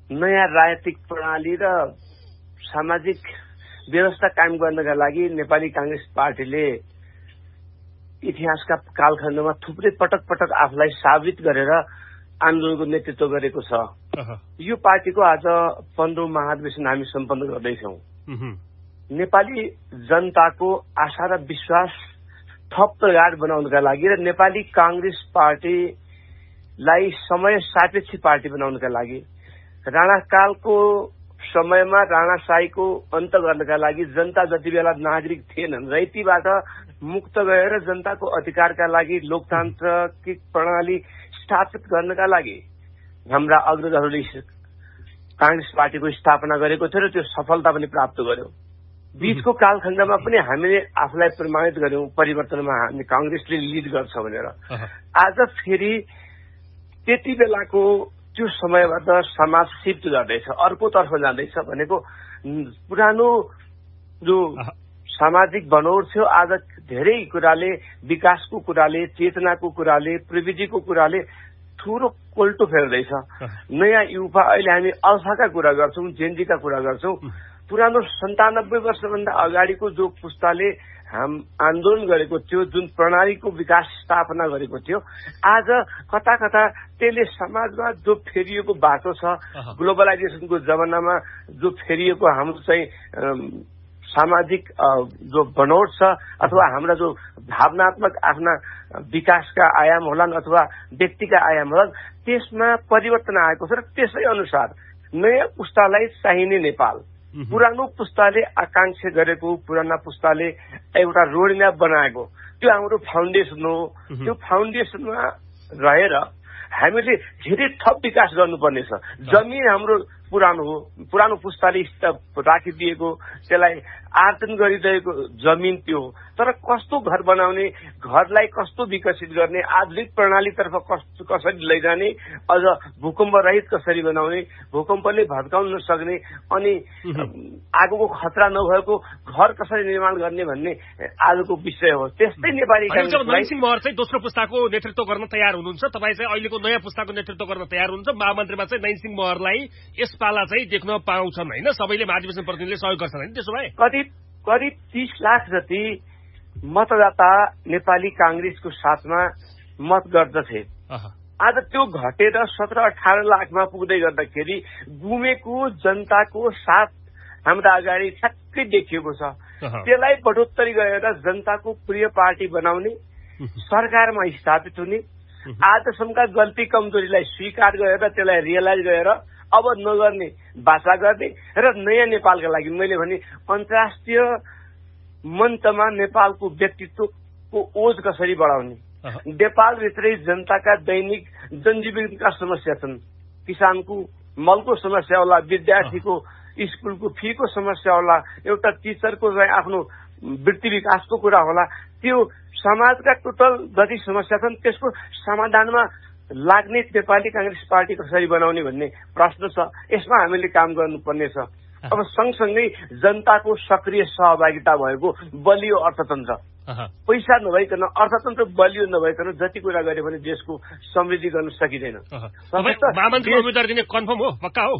नयाँ राजनीतिक प्रणाली र सामाजिक व्यवस्था कायम गर्नका लागि नेपाली कांग्रेस पार्टीले इतिहासका कालखण्डमा थुप्रै पटक पटक आफूलाई साबित गरेर आन्दोलनको नेतृत्व गरेको छ। यो पार्टीको आज 15औं महाधिवेशन हामी सम्पन्न गर्दैछौँ। नेपाली जनताको आशा र विश्वास थप प्रगाढ बनाउनका लागि र नेपाली कांग्रेस पार्टीलाई समय सापेक्ष पार्टी बनाउनका लागि राणाकालको समयमा राणाशाहीको अन्त गर्नका लागि जनता जति बेला नागरिक थिएनन् रैतीबाट मुक्त गएर जनताको अधिकारका लागि लोकतान्त्रिक प्रणाली स्थापित गर्नका लागि हाम्रा अग्रजहरूले कांग्रेस पार्टीको स्थापना गरेको थियो र त्यो सफलता पनि प्राप्त गर्यो। बीचको कालखण्डमा पनि हामीले आफूलाई प्रमाणित गर्यौं परिवर्तनमा हामी कांग्रेसले लिड गर्छ भनेर। आज फेरि त्यति बेलाको त्यो समयबाट समाज शिफ्ट गर्दैछ, अर्कोतर्फ जाँदैछ भनेको पुरानो जो सामाजिक बनोट थियो आज धेरै कुराले विकासको कुराले चेतनाको कुराले प्रविधिको कुराले ठूलो कोल्टो फेर्दैछ। नयाँ युवा अहिले हामी अल्फाका कुरा गर्छौं, जेनजीका कुरा गर्छौं। पुरानो 97 वर्षभन्दा अगाडिको जो पुस्ताले आन्दोलन गरेको थियो, जुन प्रणालीको विकास स्थापना गरेको थियो, आज कता कता त्यसले समाजमा जो फेरिएको बाटो छ, ग्लोबलाइजेसनको जमानामा जो फेरिएको हाम्रो चाहिँ सामाजिक जो बनोट छ अथवा हाम्रा जो भावनात्मक आफ्ना विकासका आयाम होलान् अथवा व्यक्तिका आयाम होलान्, त्यसमा परिवर्तन आएको छ र त्यसै अनुसार नयाँ पुस्तालाई चाहिने नेपाल, पुरानो पुस्ताले आकांक्षा गरेको, पुराना पुस्ताले एउटा रोडम्याप बनाएको त्यो हाम्रो फाउन्डेसन हो। त्यो फाउन्डेसनमा रहेर हामीले धेरै थप विकास गर्नुपर्ने छ। जमिन हाम्रो पुरानो हो, पुरानो पुस्ताले राखिदिएको त्यसलाई आर्जन गरिरहेको जमिन त्यो हो, तर कस्तो घर बनाउने, घरलाई कस्तो विकसित गर्ने, आधुनिक प्रणालीतर्फ कसरी लैजाने, अझ भूकम्प रहित कसरी बनाउने, भूकम्पले भत्काउन नसक्ने अनि आगोको खतरा नभएको घर कसरी निर्माण गर्ने भन्ने आजको विषय हो। त्यस्तै नेपाली नैनसिंह महर चाहिँ दोस्रो पुस्ताको नेतृत्व गर्न तयार हुनुहुन्छ, तपाईँ चाहिँ अहिलेको नयाँ पुस्ताको नेतृत्व गर्न तयार हुनुहुन्छ। महामन्त्रीमा चाहिँ नैनसिंह महरलाई यसपाला चाहिँ देख्न पाउँछन् होइन, सबैले महाधिवेशन प्रतिनिधिले सहयोग गर्छन् होइन। त्यसो भए करिब 30 लाख जति मतदाता नेपाली कांग्रेसको साथमा मत गर्दथे। आज त्यो घटेर 17-18 लाखमा पुग्दै गर्दाखेरि गुमेको जनताको साथ हाम्रा अगाडि ठ्याक्कै देखिएको छ। त्यसलाई बढोत्तरी गरेर जनताको प्रिय पार्टी बनाउने, सरकारमा स्थापित हुने, आजसम्मका गल्ती कमजोरीलाई स्वीकार गरेर त्यसलाई रियलाइज गरेर अब नगर्ने बाचा गर्ने र नयाँ नेपालका लागि मैले भने अन्तर्राष्ट्रिय मञ्चमा नेपालको व्यक्तित्वको ओज कसरी बढाउने, नेपालभित्रै जनताका दैनिक जनजीवनका समस्या छन्, किसानको मलको समस्या होला, विद्यार्थीको स्कुलको फीको समस्या होला, एउटा टिचरको चाहिँ आफ्नो वृत्ति विकासको कुरा होला, त्यो समाजका टोटल जति समस्या छन् त्यसको समाधानमा लाग्ने नेपाली कांग्रेस पार्टी कसरी बनाउने भन्ने प्रश्न छ। यसमा हामीले काम गर्नुपर्ने छ। अब सँगसँगै जनताको सक्रिय सहभागिता भएको बलियो अर्थतन्त्र, पैसा नभइकन अर्थतन्त्र बलियो नभइकन जति कुरा गरे पनि देशको समृद्धि गर्न सकिँदैन। उम्मेदवार दिने कन्फर्म हो, पक्का हो?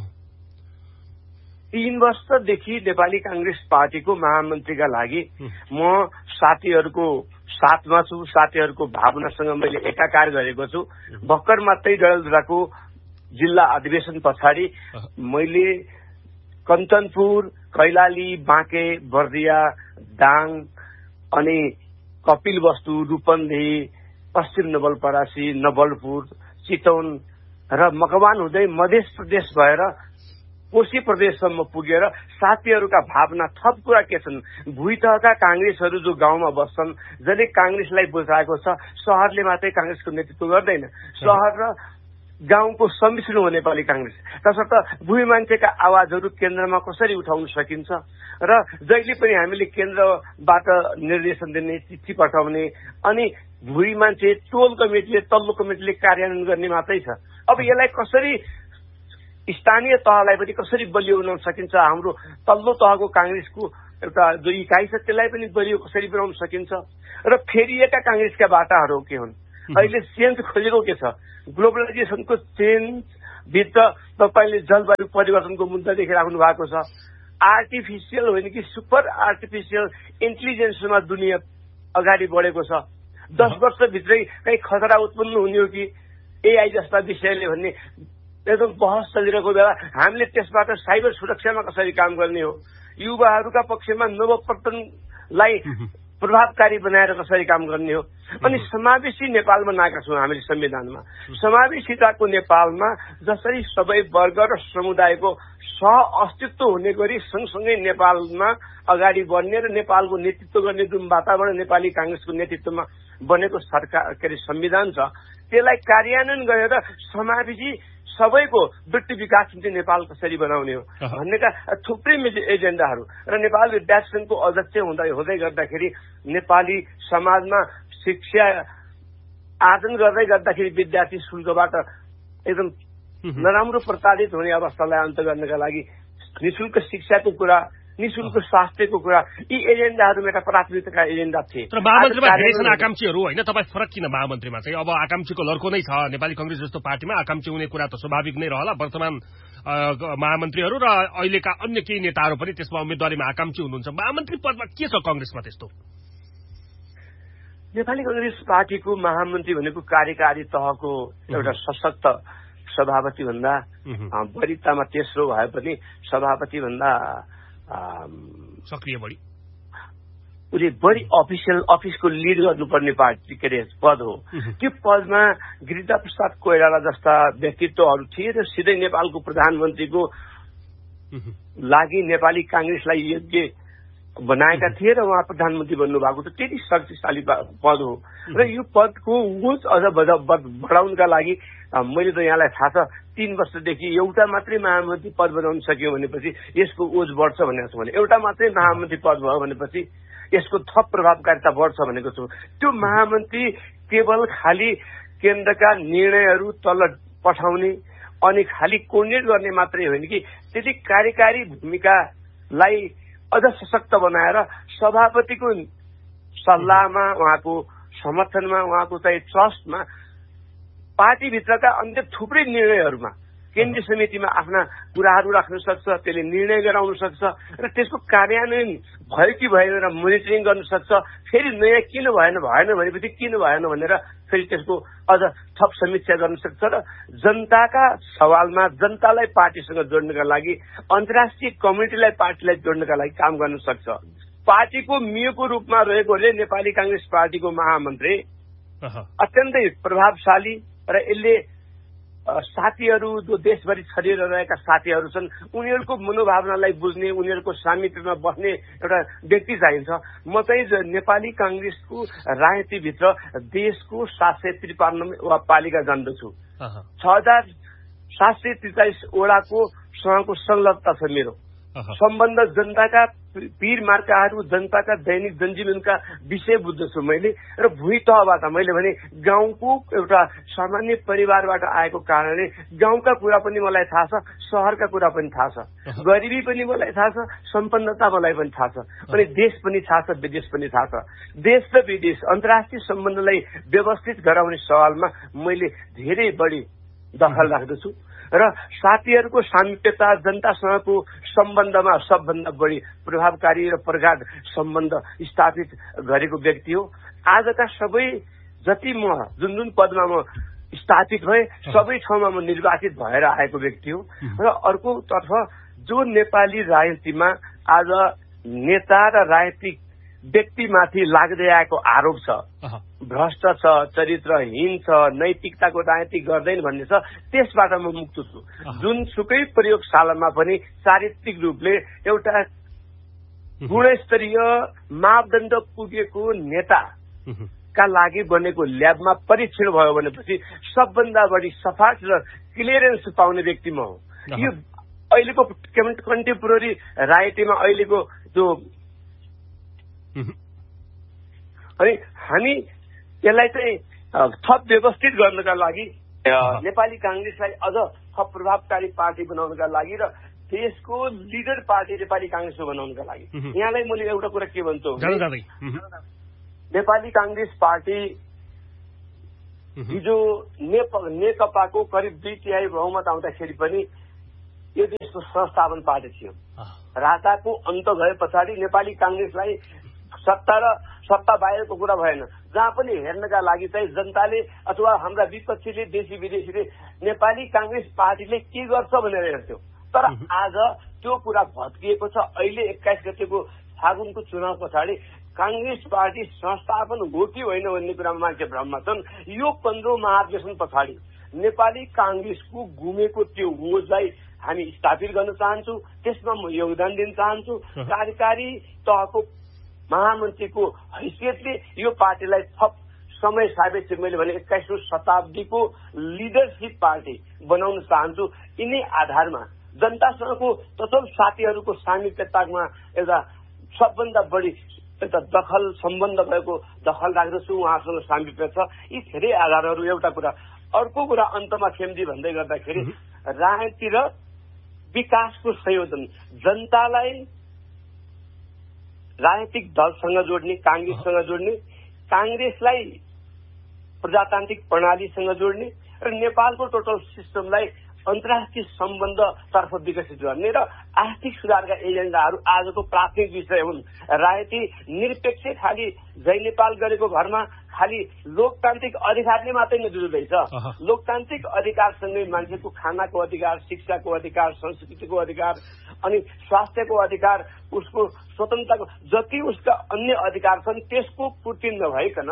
3 वर्षदेखि नेपाली कांग्रेस पार्टीको महामन्त्रीका लागि म साथीहरूको साथमा छु, साथीहरूको भावनासँग मैले एकाकार गरेको छु। भर्खर मात्रै डडेलधुराको जिल्ला अधिवेशन पछाडि मैले कञ्चनपुर, कैलाली, बाँके, बर्दिया, दाङ अनि कपिलवस्तु, रूपन्देही, पश्चिम नवलपरासी, नवलपुर, चितवन र मकवान हुँदै मध्य प्रदेश भएर कोशी प्रदेशसम्म पुगेर साथीहरूका भावना थप कुरा के छन्। भुइँतहका कांग्रेसहरू जो गाउँमा बस्छन्, जसले कांग्रेसलाई बुझाएको छ, शहरले मात्रै कांग्रेसको नेतृत्व गर्दैन, शहर र गाउँको सम्मिश्रण हो नेपाली कांग्रेस। तसर्थ भुइँ मान्छेका आवाजहरू केन्द्रमा कसरी उठाउन सकिन्छ र जहिले पनि हामीले केन्द्रबाट निर्देशन दिने, चिठी पठाउने अनि भुइँ मान्छे टोल कमिटीले, तल्लो कमिटीले कार्यान्वयन गर्ने मात्रै छ। अब यसलाई कसरी स्थानीय तहलाई पनि कसरी बलियो बनाउन सकिन्छ, हाम्रो तल्लो तहको कांग्रेसको एउटा जो इकाइ छ त्यसलाई पनि बलियो कसरी बनाउन सकिन्छ र फेरिएका कांग्रेसका बाटाहरू के हुन्, अहिले चेन्ज खोजेको के छ, ग्लोबलाइजेसनको चेन्ज भित्र तपाईँले जलवायु परिवर्तनको मुद्दा देखिराख्नु भएको छ। आर्टिफिसियल होइन कि सुपर आर्टिफिसियल इन्टेलिजेन्समा दुनियाँ अगाडि बढेको छ। 10 वर्षभित्रै कहीँ खतरा उत्पन्न हुने हो कि एआई जस्ता विषयले भन्ने एकदम बहस चलिरहेको बेला हामीले त्यसबाट साइबर सुरक्षामा कसरी काम गर्ने हो, युवाहरूका पक्षमा नवप्रवर्तनलाई प्रभावकारी बनाएर कसरी काम गर्ने हो। अनि समावेशी नेपाल बनाएका छौँ हामीले संविधानमा। समावेशिताको नेपालमा जसरी सबै वर्ग र समुदायको सह अस्तित्व हुने गरी सँगसँगै नेपालमा अगाडि बढ्ने र नेपालको नेतृत्व गर्ने जुन वातावरण नेपाली कांग्रेसको नेतृत्वमा बनेको सरकार के अरे संविधान छ, त्यसलाई कार्यान्वयन गरेर समावेशी सबैको वृत्ति विकास निम्ति नेपाल कसरी बनाउने हो भन्नेका थुप्रै एजेन्डाहरू र नेपाल विद्यार्थी संघको अध्यक्ष हुँदै गर्दाखेरि नेपाली समाजमा शिक्षा आर्जन गर्दै गर्दाखेरि विद्यार्थी शुल्कबाट एकदम नराम्रो प्रताडित हुने अवस्थालाई अन्त गर्नका लागि निःशुल्क शिक्षाको कुरा, निःशुल्क स्वास्थ्यको कुरा, यी एजेन्डाहरू मेरा प्राथमिकताका एजेन्डा थिए। तर महामन्त्रीमा धेरै छन् आकांक्षीहरू होइन, तपाईँ फरक किन महामन्त्रीमा चाहिँ? अब आकांक्षीको लड्को नै छ नेपाली कांग्रेस जस्तो पार्टीमा, आकांक्षी हुने कुरा त स्वाभाविक नै रहला। वर्तमान महामन्त्रीहरू र अहिलेका अन्य केही नेताहरू पनि त्यसमा उम्मेदवारीमा आकांक्षी हुनुहुन्छ। महामन्त्री पदमा के छ कांग्रेसमा त्यस्तो? नेपाली कांग्रेस पार्टीको महामन्त्री भनेको कार्यकारी तहको एउटा सशक्त सभापति भन्दा वरिष्ठतामा तेस्रो भए पनि सभापति भन्दा सक्रिय बढी उसले बढी अफिसको लिड गर्नुपर्ने पार्टी के अरे पद हो। त्यो पदमा गिरिजा प्रसाद कोइराला जस्ता व्यक्तित्वहरू थिए र सिधै नेपालको प्रधानमन्त्रीको लागि नेपाली कांग्रेसलाई योग्य बनाएका थिए र उहाँ प्रधानमन्त्री बन्नु भएको त त्यति शक्तिशाली पद हो। र यो पदको ओज अझ बढाउनका लागि मैले त यहाँलाई थाहा छ 3 वर्षदेखि एउटा मात्रै महामन्त्री पद बनाउन सक्यो भनेपछि यसको ओज बढ्छ भनेको छु। भने एउटा मात्रै महामन्त्री पद भयो भनेपछि यसको थप प्रभावकारिता बढ्छ भनेको छु। त्यो महामन्त्री केवल खाली केन्द्रका निर्णयहरू तल पठाउने अनि खाली कोर्डिनेट गर्ने मात्रै होइन कि त्यति कार्यकारी भूमिकालाई अझ सशक्त बनाएर सभापतिको सल्लाहमा, उहाँको समर्थनमा, उहाँको चाहिँ ट्रस्टमा पार्टीभित्रका अन्य थुप्रै निर्णयहरूमा केन्द्रीय समितिमा आफ्ना कुराहरू राख्न सक्छ, त्यसले निर्णय गराउन सक्छ र त्यसको कार्यान्वयन भयो कि भएन र मोनिटरिङ गर्न सक्छ। फेरि नयाँ किन भएन भनेपछि किन भएन भनेर फेरि त्यसको अझ थप समीक्षा गर्न सक्छ र जनताका सवालमा जनतालाई पार्टीसँग जोड्नका लागि, अन्तर्राष्ट्रिय कम्युनिटीलाई पार्टीलाई जोड्नका लागि काम गर्न सक्छ। पार्टीको मियोको रूपमा रहेकोले नेपाली कांग्रेस पार्टीको महामन्त्री अत्यन्तै प्रभावशाली र यसले साथीहरू जो देशभरि छरिएर रहेका साथीहरू छन् उनीहरूको मनोभावनालाई बुझ्ने, उनीहरूको सामिप्यमा बस्ने एउटा व्यक्ति चाहिन्छ। म चाहिँ नेपाली कांग्रेसको राजनीतिभित्र देशको 753 पालिका जान्दछु। 6743 वडाको सँगको संलग्नता छ मेरो। सम्बन्ध जनताका पीर मार्काहरू, जनताका दैनिक जनजीवनका विषय बुझ्दछु मैले र भूमि तहबाट मैले भने गाउँको एउटा सामान्य परिवारबाट आएको कारणले गाउँका कुरा पनि मलाई थाहा छ, शहरका कुरा पनि थाहा छ, गरिबी पनि मलाई थाहा छ, सम्पन्नता मलाई पनि थाहा छ, अनि देश पनि थाहा छ, विदेश पनि थाहा छ। देश र विदेश अन्तर्राष्ट्रिय सम्बन्धलाई व्यवस्थित गराउने सवालमा मैले धेरै बढी दखल राख्दछु र साथीहरूको सामिप्यता, जनतासँगको सम्बन्धमा सबभन्दा बढी प्रभावकारी र प्रगाढ सम्बन्ध स्थापित गरेको व्यक्ति हो। आजका सबै जति म जुन पदमा म स्थापित भए सबै ठाउँमा म निर्वाचित भएर आएको व्यक्ति हो। र अर्कोतर्फ जो नेपाली राजनीतिमा आज नेता र राजनीतिक व्यक्तिमाथि लाग्दै आएको आरोप छ, भ्रष्ट छ, चरित्रहीन छ, नैतिकताको राजनीति गर्दैन भन्ने छ, त्यसबाट म मुक्त छु। जुनसुकै प्रयोगशालामा पनि चारित्रिक रूपले एउटा गुणस्तरीय मापदण्ड पुगेको नेताका लागि बनेको ल्याबमा परीक्षण भयो भनेपछि सबभन्दा बढी सफाट र क्लियरेन्स पाउने व्यक्ति म हो। यो अहिलेको कन्टेम्पोरेरी राजनीतिमा अहिलेको जो अनि हामी यसलाई चाहिँ थप व्यवस्थित गर्नका लागि नेपाली कांग्रेसलाई अझ थप प्रभावकारी पार्टी बनाउनका लागि र देशको लिडर पार्टी नेपाली कांग्रेसको बनाउनका लागि यहाँलाई मैले एउटा कुरा के भन्छु, नेपाली कांग्रेस पार्टी हिजो नेकपाको करिब 2/3 बहुमत आउँदाखेरि पनि यो देशको संस्थापन पार्टी थियो। राताको अन्त भए पछाडि नेपाली कांग्रेसलाई सत्ता बाहिरको कुरा भएन। जहाँ पनि हेर्नका लागि चाहिँ जनताले अथवा हाम्रा विपक्षीले देशी विदेशीले नेपाली कांग्रेस पार्टीले के गर्छ भनेर हेर्थ्यो। तर आज त्यो कुरा भत्किएको छ। अहिले 21 गतेको फागुनको चुनाव पछाडि कांग्रेस पार्टी संस्थापन हो कि होइन भन्ने कुरामा मान्छे भ्रममा छन्। यो 15औं महाधिवेशन पछाडि नेपाली कांग्रेसको गुमेको त्यो मोजलाई हामी स्थापित गर्न चाहन्छौँ। त्यसमा म योगदान दिन चाहन्छु। कार्यकारी तहको महामन्त्रीको हैसियतले यो पार्टीलाई थप समय सापेक्ष मैले भने 21औं शताब्दीको लिडरशिप पार्टी बनाउन चाहन्छु। यिनै आधारमा जनतासँगको तथापि साथीहरूको सामिप्यतामा एउटा सबभन्दा बढी एउटा दखल सम्बन्ध भएको दखल राख्दछु। उहाँसँग सामिप्य छ। यी धेरै आधारहरू। एउटा कुरा अर्को कुरा अन्तमा खेम्जी भन्दै गर्दाखेरि राजनीति र विकासको संयोजन जनतालाई राजनीतिक दलसँग जोड्ने, कांग्रेससँग जोड्ने, कांग्रेसलाई प्रजातान्त्रिक प्रणालीसँग जोड्ने र नेपालको टोटल सिस्टमलाई अन्तर्राष्ट्रिय सम्बन्धतर्फ विकसित गर्ने र आर्थिक सुधारका एजेन्डाहरू आजको प्राथमिक विषय हुन्। राजनीति निरपेक्ष खालि जय नेपाल गरेको घरमा खालि लोकतान्त्रिक अधिकारले मात्रै नजुल्दैछ। लोकतान्त्रिक अधिकारसँगै मान्छेको खानाको अधिकार, शिक्षाको अधिकार, संस्कृतिको अधिकार अनि स्वास्थ्यको अधिकार, उसको स्वतन्त्रताको जति उसका अन्य अधिकार छन् त्यसको पूर्ति नभइकन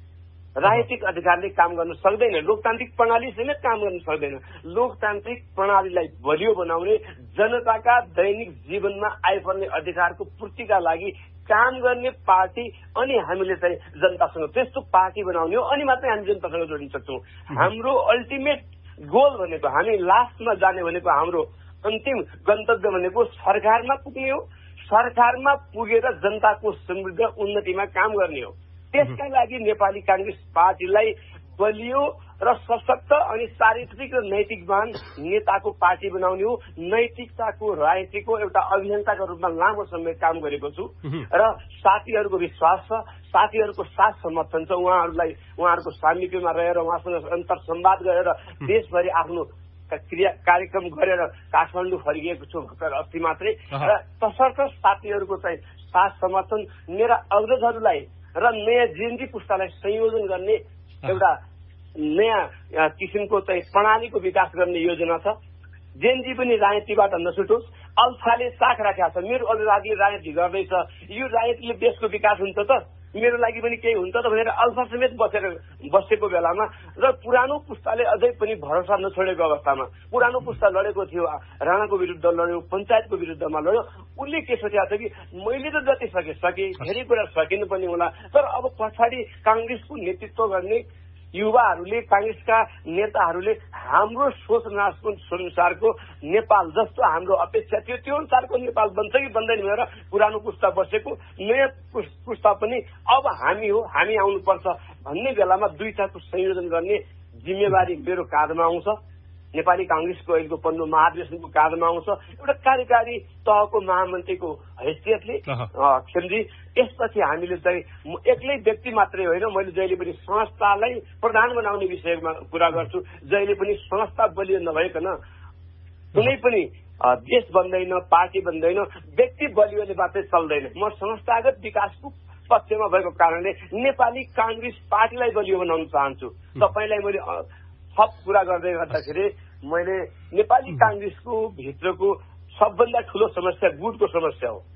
राजनीतिक अधिकारले काम गर्न सक्दैन। लोकतान्त्रिक प्रणाली समेत काम गर्न सक्दैन। लोकतान्त्रिक प्रणालीलाई बलियो बनाउने, जनताका दैनिक जीवनमा आइपर्ने अधिकारको पूर्तिका लागि काम गर्ने पार्टी अनि हामीले चाहिँ जनतासँग त्यस्तो पार्टी बनाउने हो। अनि मात्रै हामी जनतासँग जोडिन सक्छौँ। हाम्रो अल्टिमेट गोल भनेको, हामी लास्टमा जाने भनेको, हाम्रो अन्तिम गन्तव्य भनेको सरकारमा पुग्ने हो। सरकारमा पुगेर जनताको समृद्ध उन्नतिमा काम गर्ने हो। त्यसका लागि नेपाली कांग्रेस पार्टीलाई बलियो र सशक्त अनि चारित्रिक र नैतिकवान नेताको पार्टी बनाउने हो। नैतिकताको राजनीतिको एउटा अभियन्ताको रूपमा लामो समय काम गरेको छु र साथीहरूको विश्वास छ, साथीहरूको साथ समर्थन छ। उहाँहरूको सामिप्यमा रहेर उहाँसँग अन्तर संवाद गरेर देशभरि आफ्नो कार्यक्रम गरेर काठमाडौँ फर्किएको छु भर्खर अस्ति मात्रै। र तसर्थ साथीहरूको चाहिँ साथ समर्थन, मेरा अग्रजहरूलाई र नयाँ जेएनजी पुस्तालाई संयोजन गर्ने एउटा नयाँ किसिमको चाहिँ प्रणालीको विकास गर्ने योजना छ। जेएनजी पनि राजनीतिबाट नछुटोस्। अल्फाले साख राखेको छ। मेरो अनुरागले राजनीति गर्दैछ, यो राजनीतिले देशको विकास हुन्छ त, मेरो लागि पनि केही हुन्छ त भनेर अल्फा समेत बसेको बेलामा र पुरानो पुस्ताले अझै पनि भरोसा नछोडेको अवस्थामा, पुरानो पुस्ता लडेको थियो, राणाको विरुद्ध लड्यो, पञ्चायतको विरुद्धमा लड्यो। उसले के सोचेको छ कि मैले त जति सके धेरै कुरा सकिनु पनि होला, तर अब पछाडि कांग्रेसको नेतृत्व गर्ने युवाहरूले, कांग्रेसका नेताहरूले हाम्रो सोच अनुसारको नेपाल जस्तो हाम्रो अपेक्षा थियो त्यो अनुसारको नेपाल बन्छ कि बन्दैन भनेर पुरानो पुस्ता बसेको, नयाँ पुस्ता पनि अब हामी हो, हामी आउनुपर्छ भन्ने बेलामा दुईटाको संयोजन गर्ने जिम्मेवारी मेरो काँधमा आउँछ। नेपाली कांग्रेसको अहिलेको 15औं महाधिवेशनको काँधमा आउँछ। एउटा कार्यकारी तहको महामन्त्रीको हैसियतले खेम्जी यसपछि हामीले चाहिँ एक्लै व्यक्ति मात्रै होइन, मैले जहिले पनि संस्थालाई प्रधान बनाउने विषयमा कुरा गर्छु। जहिले पनि संस्था बलियो नभइकन कुनै पनि देश बन्दैन, पार्टी बन्दैन, व्यक्ति बलियोले मात्रै चल्दैन। म संस्थागत विकासको पक्षमा भएको कारणले नेपाली कांग्रेस पार्टीलाई बलियो बनाउन चाहन्छु। तपाईँलाई मैले थप कुरा गर्दै गर्दाखेरि मैले नेपाली कांग्रेसको भित्रको सबभन्दा ठूलो समस्या गुटको समस्या हो।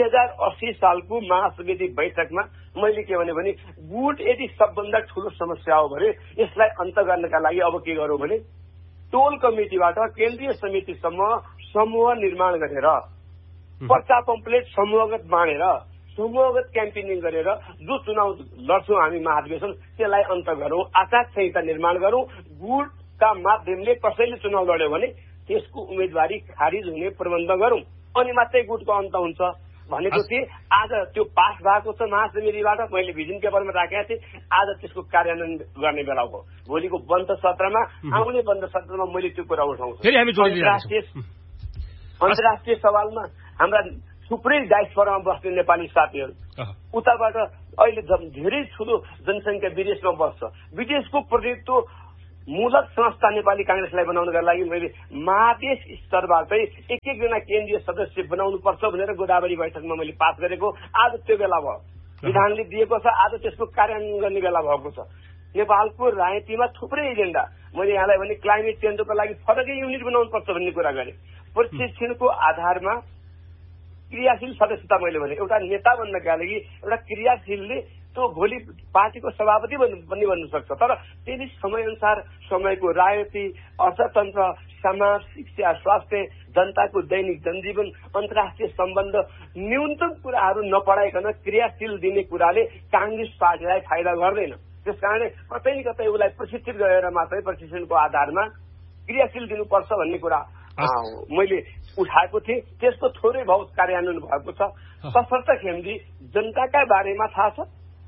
2080 सालको महासमिति बैठकमा मैले के भने गुट यदि सबभन्दा ठूलो समस्या हो भने यसलाई अन्त गर्नका लागि अब के गरौँ भने टोल कमिटीबाट केन्द्रीय समितिसम्म समूह निर्माण गरेर, पर्चा पम्पलेट समूहगत बाँडेर, समूहगत क्याम्पेनिङ गरेर जो चुनाव लड्छौँ हामी महाधिवेशन त्यसलाई अन्त गरौँ। आचार संहिता निर्माण गरौँ। गुटका माध्यमले कसैले चुनाव लड्यो भने त्यसको उम्मेदवारी खारिज हुने प्रबन्ध गरौँ, अनि मात्रै गुटको अन्त हुन्छ भनेको थिएँ। आज त्यो पास भएको छ महासमितिबाट, मैले भिजन पेपरमा राखेका थिएँ। आज त्यसको कार्यान्वयन गर्ने बेला हो। भोलिको बन्द सत्रमा, आउने बन्द सत्रमा मैले त्यो कुरा उठाउँछु। अन्तर्राष्ट्रिय सवालमा हाम्रा थुप्रै डाइस्पोरामा बस्ने नेपाली साथीहरू, उताबाट अहिले धेरै ठुलो जनसङ्ख्या विदेशमा बस्छ। विदेशको प्रतिनिधित्व मूलक संस्था नेपाली कांग्रेसलाई बनाउनका लागि मैले महादेश स्तरबाटै एक एकजना केन्द्रीय सदस्य बनाउनु पर्छ भनेर गोदावरी बैठकमा मैले पास गरेको। आज त्यो बेला भयो, विधानले दिएको छ, आज त्यसको कार्यान्वयन गर्ने बेला भएको छ। नेपालको राजनीतिमा थुप्रै एजेन्डा, मैले यहाँलाई भने क्लाइमेट चेन्जको लागि फरकै युनिट बनाउनु पर्छ भन्ने कुरा गरे। प्रशिक्षणको आधारमा क्रियाशील सदस्यता मैले भने एउटा नेता बन्नका लागि एउटा क्रियाशीलले त्यो भोलि पार्टीको सभापति पनि बन्न सक्छ। तर त्यही समयअनुसार समयको राजनीति, अर्थतन्त्र, समाज, शिक्षा, स्वास्थ्य, जनताको दैनिक जनजीवन, अन्तर्राष्ट्रिय सम्बन्ध न्यूनतम कुराहरू नपढाइकन क्रियाशील दिने कुराले कांग्रेस पार्टीलाई फाइदा गर्दैन। त्यसकारणले कतै न कतै उसलाई प्रशिक्षित गरेर मात्रै प्रशिक्षणको आधारमा क्रियाशील दिनुपर्छ भन्ने कुरा मैले उठाएको थिएँ। त्यसको थोरै बहुत कार्यान्वयन भएको छ। तसर्थ खेमजी जनताका बारेमा थाहा छ,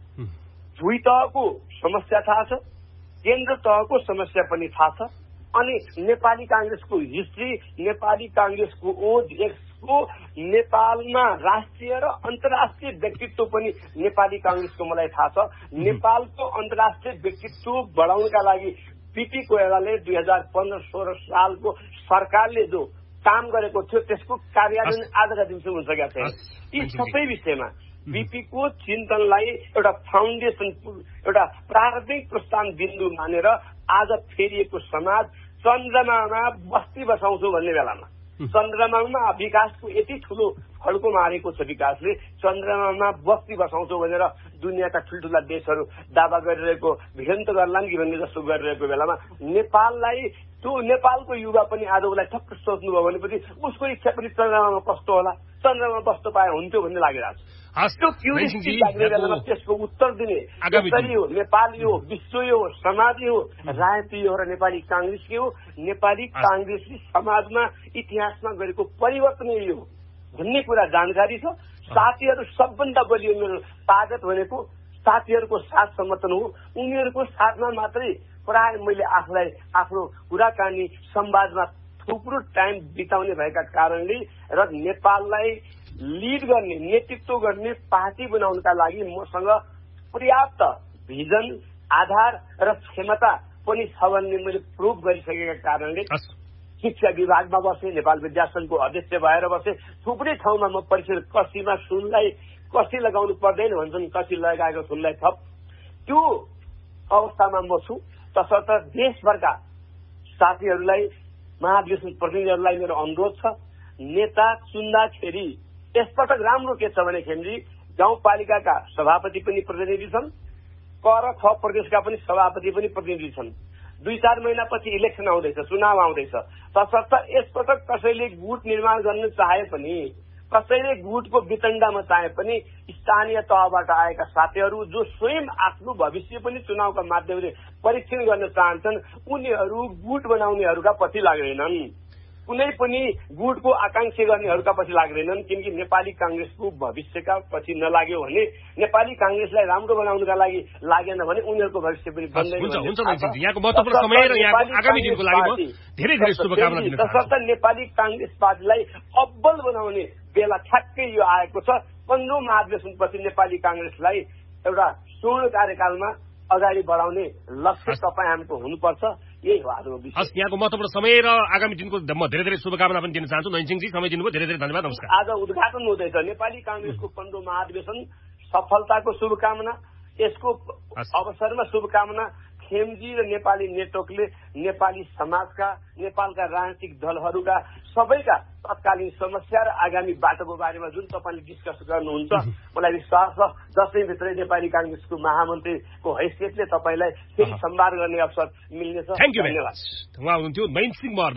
भुइँ तहको समस्या थाहा छ, केन्द्र तहको समस्या पनि थाहा छ। अनि नेपाली कांग्रेसको हिस्ट्री, नेपाली कांग्रेसको ओज, यसको नेपालमा राष्ट्रिय र अन्तर्राष्ट्रिय व्यक्तित्व पनि नेपाली कांग्रेसको मलाई थाहा छ। नेपालको अन्तर्राष्ट्रिय व्यक्तित्व बढाउनका लागि बीपी कोइरालाले 2015-16 सालको सरकारले जो काम गरेको थियो त्यसको कार्यान्वयन आजका दिनसम्म हुन सकेका छैन। यी सबै विषयमा बीपीको चिन्तनलाई एउटा फाउन्डेसन, एउटा प्रारम्भिक प्रस्थान बिन्दु मानेर आज फेरिएको समाज चन्द्रमामा बस्ती बसाउँछु भन्ने बेलामा, चन्द्रमामा विकासको यति ठुलो फड्को मारेको छ विकासले, चन्द्रमामा बस्ती बसाउँछौ भनेर दुनियाँका ठुल्ठुला देशहरू दावा गरिरहेको भिडन्त गर्लान् कि भन्ने जस्तो गरिरहेको बेलामा नेपाललाई, त्यो नेपालको युवा पनि आज उसलाई ठक्क सोच्नुभयो भनेपछि उसको इच्छा पनि चन्द्रमामा कस्तो होला, चन्द्रमा बस्न पाए हुन्थ्यो भन्ने लागिरहेको छ। त्यो क्युरियोसिटी लाग्ने बेलामा त्यसको उत्तर दिने यसरी हो, नेपाली हो, विश्वै हो, समाजै हो, राजनीति हो र नेपाली कांग्रेसकै हो। नेपाली कांग्रेसले समाजमा इतिहासमा गरेको परिवर्तन यो हो भन्ने कुरा जानकारी छ। साथीहरू सबभन्दा बलियो मेरो ताकत भनेको साथीहरूको साथ समर्थन हो। उनीहरूको साथमा मात्रै प्राय मैले आफूलाई आफ्नो कुराकानी संवादमा थुप्रो टाइम बिताउने भएका कारणले र नेपाललाई लिड गर्ने, नेतृत्व गर्ने पार्टी बनाउनका लागि मसँग पर्याप्त भिजन, आधार र क्षमता पनि छ भन्ने मैले प्रुभ गरिसकेका कारणले शिक्षा विभागमा बसे, नेपाल विद्या संघको अध्यक्ष भएर बसे, थुप्रै ठाउँमा म परिचय कसीमा सुनलाई कसी लगाउनु पर्दैन भन्छन्, कसी लगाएको सुनलाई थप, त्यो अवस्थामा म छु। तसर्थ देशभरका साथीहरूलाई, महाधिवेशन प्रतिनिधिहरूलाई मेरो अनुरोध छ, नेता चुन्दाखेरि यसपटक राम्रो के छ भने खेमजी गाउँपालिकाका सभापति पनि प्रतिनिधि छन्, क र ख प्रदेशका पनि सभापति पनि प्रतिनिधि छन्। 2-4 महिनापछि इलेक्सन आउँदैछ, चुनाव आउँदैछ। तसर्थ यसपटक कसैले गुट निर्माण गर्न चाहे पनि, कसैले गुटको वितण्डामा चाहे पनि स्थानीय तहबाट आएका साथीहरू जो स्वयं आफ्नो भविष्य पनि चुनावका माध्यमले परीक्षण गर्न चाहन्छन्, उनीहरू गुट बनाउनेहरूका पछि लाग्दैनन्, कुनै पनि गुटको आकांक्षा गर्नेहरूका पछि लाग्दैनन्। किनकि नेपाली कांग्रेसको भविष्यका पछि नलाग्यो भने, नेपाली कांग्रेसलाई राम्रो बनाउनका लागि लागेन भने उनीहरूको भविष्य पनि बन्दैन। यहाँको महत्त्वपूर्ण समय र यहाँको आगामी दिनको लागि म धेरै धेरै शुभकामना दिन चाहन्छु। तसर्थ नेपाली कांग्रेस पार्टीलाई अब्बल बनाउने बेला ठ्याक्कै यो आएको छ। 15औं महाधिवेशनपछि नेपाली कांग्रेसलाई एउटा स्वर्ण कार्यकालमा अगाडि बढाउने लक्ष्य तपाईँ हाम्रो हुनुपर्छ। यही हो आजको विषय। हस्, यहाँको महत्त्वपूर्ण समय र आगामी दिनको म धेरै धेरै शुभकामना पनि दिन चाहन्छु। नैनसिंहजी, समय दिनुभयो, धेरै धेरै धन्यवाद, नमस्कार। आज उद्घाटन हुँदैछ नेपाली कांग्रेसको 15औं महाधिवेशन, सफलताको शुभकामना। यसको अवसरमा शुभकामना खेमजी र नेपाली नेटवर्कले नेपाली समाजका, नेपालका राजनीतिक दलहरूका सबैका तत्कालीन समस्या र आगामी बाटोको बारेमा जुन तपाईँले डिस्कस गर्नुहुन्छ, मलाई विश्वास छ दशैंभित्रै नेपाली कांग्रेसको महामन्त्रीको हैसियतले तपाईँलाई फेरि संवाद गर्ने अवसर मिल्नेछ। धन्यवाद। उहाँ हुनुहुन्थ्यो नैनसिंह महर।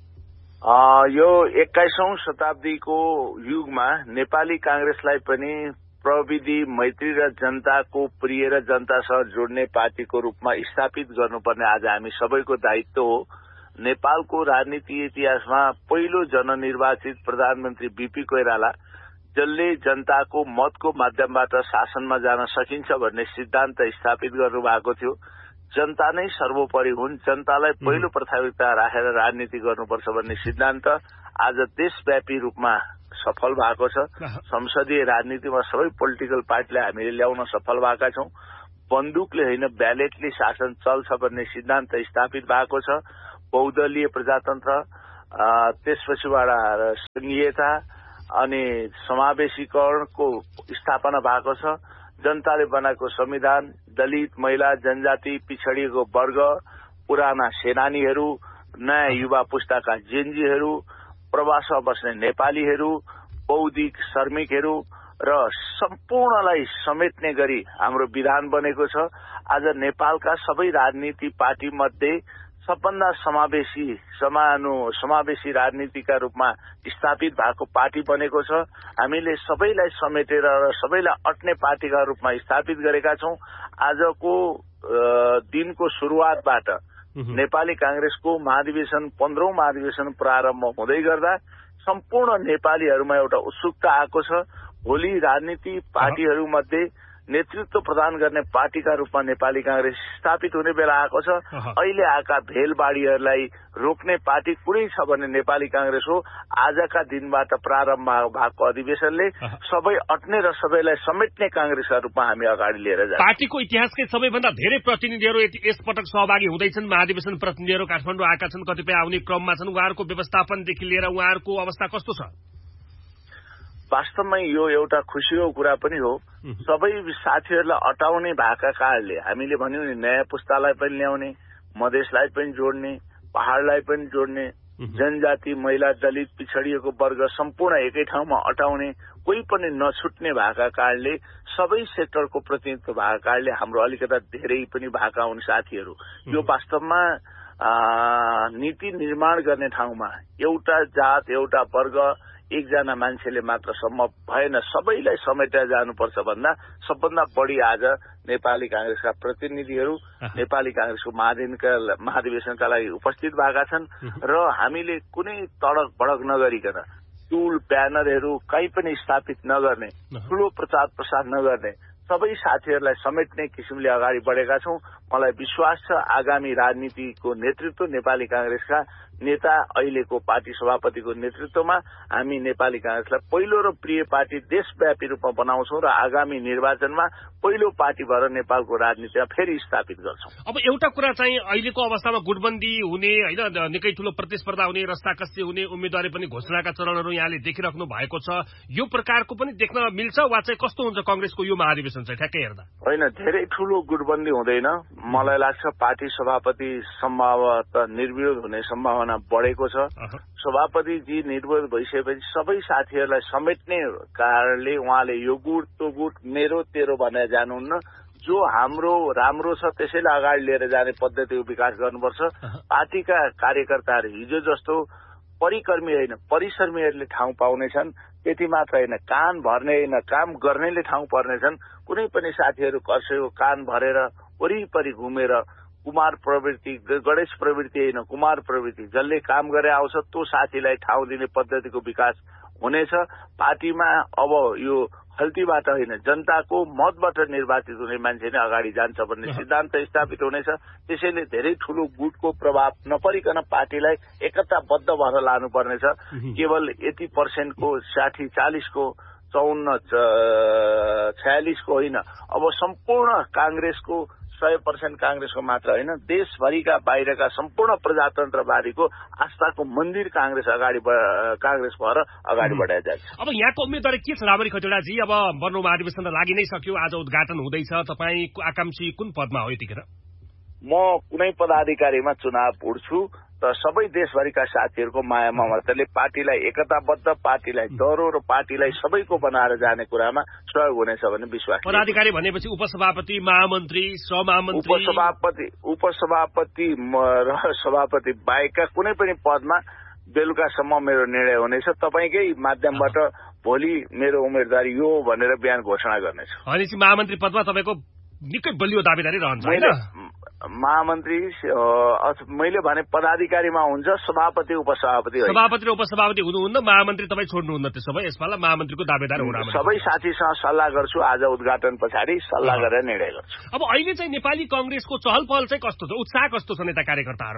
यो 21औं शताब्दीको युगमा नेपाली कांग्रेसलाई पनि प्रविधि, मैत्री र जनताको प्रिय र जनतासँग जोड्ने पार्टीको रूपमा स्थापित गर्नुपर्ने आज हामी सबैको दायित्व हो। नेपालको राजनीति इतिहासमा पहिलो जननिर्वाचित प्रधानमन्त्री बीपी कोइराला, जसले जनताको मतको माध्यमबाट शासनमा जान सकिन्छ भन्ने सिद्धान्त स्थापित गर्नुभएको थियो। जनता नै सर्वोपरि हुन्, जनतालाई पहिलो प्राथमिकता राखेर राजनीति गर्नुपर्छ भन्ने सिद्धान्त आज देशव्यापी रूपमा सफल भएको छ। संसदीय राजनीतिमा सबै पोलिटिकल पार्टीलाई हामीले ल्याउन सफल भएका छौं। बन्दुकले होइन ब्यालेटले शासन चल्छ भन्ने सिद्धान्त स्थापित भएको छ। बहुदलीय प्रजातन्त्र, त्यसपछिबाट संघीयता अनि समावेशीकरणको स्थापना भएको छ। जनताले बनाएको संविधान, दलित, महिला, जनजाति, पिछडिएको वर्ग, पुराना सेनानीहरू, नयाँ युवा पुस्ताका जेनजीहरू, प्रवासमा बस्ने नेपालीहरू, बौद्धिक श्रमिकहरू र सम्पूर्णलाई समेट्ने गरी हाम्रो विधान बनेको छ। आज नेपालका सबै राजनीति पार्टी मध्ये सबभन्दा समावेशी राजनीतिका रूपमा स्थापित भएको पार्टी बनेको छ। हामीले सबैलाई समेटेर र सबैलाई अट्ने पार्टीका रूपमा स्थापित गरेका छौं। आजको दिनको सुरुवातबाट नेपाली कांग्रेसको महाधिवेशन 15औं महाधिवेशन प्रारम्भ हुँदै गर्दा सम्पूर्ण नेपालीहरूमा एउटा उत्सुकता आएको छ। भोलि राजनीति पार्टीहरूमध्ये नेतृत्व प्रदान गर्ने पार्टीका रूपमा नेपाली कांग्रेस स्थापित हुने बेला आएको छ। अहिले आएका भेलबाडीहरूलाई रोक्ने पार्टी कुनै छ भने नेपाली कांग्रेस हो। आजका दिनबाट प्रारम्भ भएको अधिवेशनले सबै अट्ने र सबैलाई समेट्ने कांग्रेसका रूपमा हामी अगाडि लिएर जान्छौं। पार्टीको इतिहासकै सबैभन्दा धेरै प्रतिनिधिहरू यसपटक सहभागी हुँदैछन्। महाधिवेशन प्रतिनिधिहरू काठमाडौँ आएका छन्, कतिपय आउने क्रममा छन्। उहाँहरूको व्यवस्थापनदेखि लिएर उहाँहरूको अवस्था कस्तो छ? वास्तवमा यो एउटा खुसीको कुरा पनि हो। सबै साथीहरूलाई अटाउने भएका कारणले हामीले भन्यौं नि, नयाँ पुस्तालाई पनि ल्याउने, मधेसलाई पनि जोड्ने, पहाड़लाई पनि जोड्ने, जनजाति, महिला, दलित, पिछडिएको वर्ग सम्पूर्ण एकै ठाउँमा अटाउने, कोही पनि नछुट्ने भएका कारणले, सबै सेक्टरको प्रतिनिधित्व भएको कारणले हाम्रो अलिकता धेरै पनि भएका हुन् साथीहरू। यो वास्तवमा नीति निर्माण गर्ने ठाउँमा एउटा जात, एउटा वर्ग, एकजना मान्छेले मात्र सम्भव भएन। सबैलाई समेटेर जानुपर्छ भन्दा सबभन्दा बढी आज नेपाली कांग्रेसका प्रतिनिधिहरू नेपाली कांग्रेसको महाधिवेशनका लागि उपस्थित भएका छन् र हामीले कुनै तडक भडक नगरिकन, टुल ब्यानरहरू कहीँ पनि स्थापित नगर्ने, ठूलो प्रचार प्रसार नगर्ने, सबै साथीहरूलाई समेट्ने किसिमले अगाडि बढेका छौं। मलाई विश्वास छ आगामी राजनीतिको नेतृत्व नेपाली कांग्रेसका नेता, अहिलेको पार्टी सभापतिको नेतृत्वमा हामी नेपाली कांग्रेसलाई पहिलो र प्रिय पार्टी देशव्यापी रूपमा बनाउँछौं र आगामी निर्वाचनमा पहिलो पार्टी भएर नेपालको राजनीतिमा फेरि स्थापित गर्छौं। अब एउटा कुरा चाहिँ अहिलेको अवस्थामा गुटबन्दी हुने, हैन, निकै ठूलो प्रतिस्पर्धा हुने, रस्ताकस्सी हुने, उम्मेदवारी पनि घोषणाका चरणहरू यहाँले देखिराख्नु भएको छ। यो प्रकारको पनि देख्न मिल्छ वा चाहिँ कस्तो हुन्छ कांग्रेसको यो महाधिवेशन चाहिँ ठ्याक्कै हेर्दा? होइन, धेरै ठूलो गुटबन्दी हुँदैन। मलाई लाग्छ पार्टी सभापति सम्भवतः निर्विरोध हुने सम्भावना बढेको छ। सभापतिजी निर्विरोध भइसकेपछि सबै साथीहरूलाई समेट्ने कारणले उहाँले यो गुट त्यो गुट मेरो तेरो भनेर जानुहुन्न। जो हाम्रो राम्रो छ त्यसैलाई अगाडि लिएर जाने पद्धतिको विकास गर्नुपर्छ। पार्टीका कार्यकर्ताहरू हिजो जस्तो परिकर्मी होइन, परिश्रमीहरूले ठाउँ पाउनेछन्। त्यति मात्र होइन, कान भर्ने होइन, काम गर्नेले ठाउँ पर्नेछन्। कुनै पनि साथीहरू कसैको कान भरेर वरिपरि घुमेर कुमार प्रवृत्ति, गणेश प्रवृत्ति होइन, कुमार प्रवृत्ति, जसले काम गरे आउँछ त्यो साथीलाई ठाउँ दिने पद्धतिको विकास हुनेछ। पार्टीमा अब यो खल्तीबाट होइन, जनताको मतबाट निर्वाचित हुने मान्छे नै अगाडि जान्छ भन्ने सिद्धान्त स्थापित हुनेछ। त्यसैले धेरै ठूलो गुटको प्रभाव नपरिकन पार्टीलाई एकताबद्ध भएर लानुपर्नेछ। केवल यति पर्सेन्टको 60-40 को 54-46 को होइन, अब सम्पूर्ण कांग्रेसको 100% कांग्रेसको मात्र होइन, देशभरिका बाहिरका सम्पूर्ण प्रजातन्त्रवादीको आस्थाको मन्दिर कांग्रेस भएर अगाडि बढाएर जान्छ। अब यहाँको उम्मेदवारी के छ रामरी खतिवड़ाजी? अब बन्नु महाधिवेशन त लागि नै सक्यो, आज उद्घाटन हुँदैछ। तपाईँ आकांक्षी कुन पदमा हो यतिखेर? म कुनै पदाधिकारीमा चुनाव उड्छु र सबै देशभरिका साथीहरूको माया ममताले पार्टीलाई एकताबद्ध, पार्टीलाई डरो र पार्टीलाई सबैको बनाएर जाने कुरामा सहयोग हुनेछ भन्ने विश्वास। पदाधिकारी भनेपछि उपसभापति, महामन्त्री, सहमहामन्त्री, उपसभापति र सभापति बाहेकका कुनै पनि पदमा बेलुकासम्म मेरो निर्णय हुनेछ। तपाईकै माध्यमबाट भोलि मेरो उम्मेदवारी यो भनेर बिहान घोषणा गर्नेछ। भनेपछि महामन्त्री पदमा तपाईँको निकै बलियो दावेदारी रहन्छ हैन? महामन्त्री मैले भने पदाधिकारीमा हुन्छ, सभापति उपसभापति होइन। सभापति र उपसभापति हुनुहुन्न, महामन्त्री तपाईँ छोड्नुहुन्न। त्यसो भए यसपाला महामन्त्रीको दावेदार हुन सबै साथीसँग सल्लाह गर्छु। आज उद्घाटन पछाडि सल्लाह गरेर निर्णय गर्छु। अब अहिले चाहिँ नेपाली कांग्रेसको चहल पहल चाहिँ कस्तो छ, उत्साह कस्तो छ नेता कार्यकर्ताहरूमा?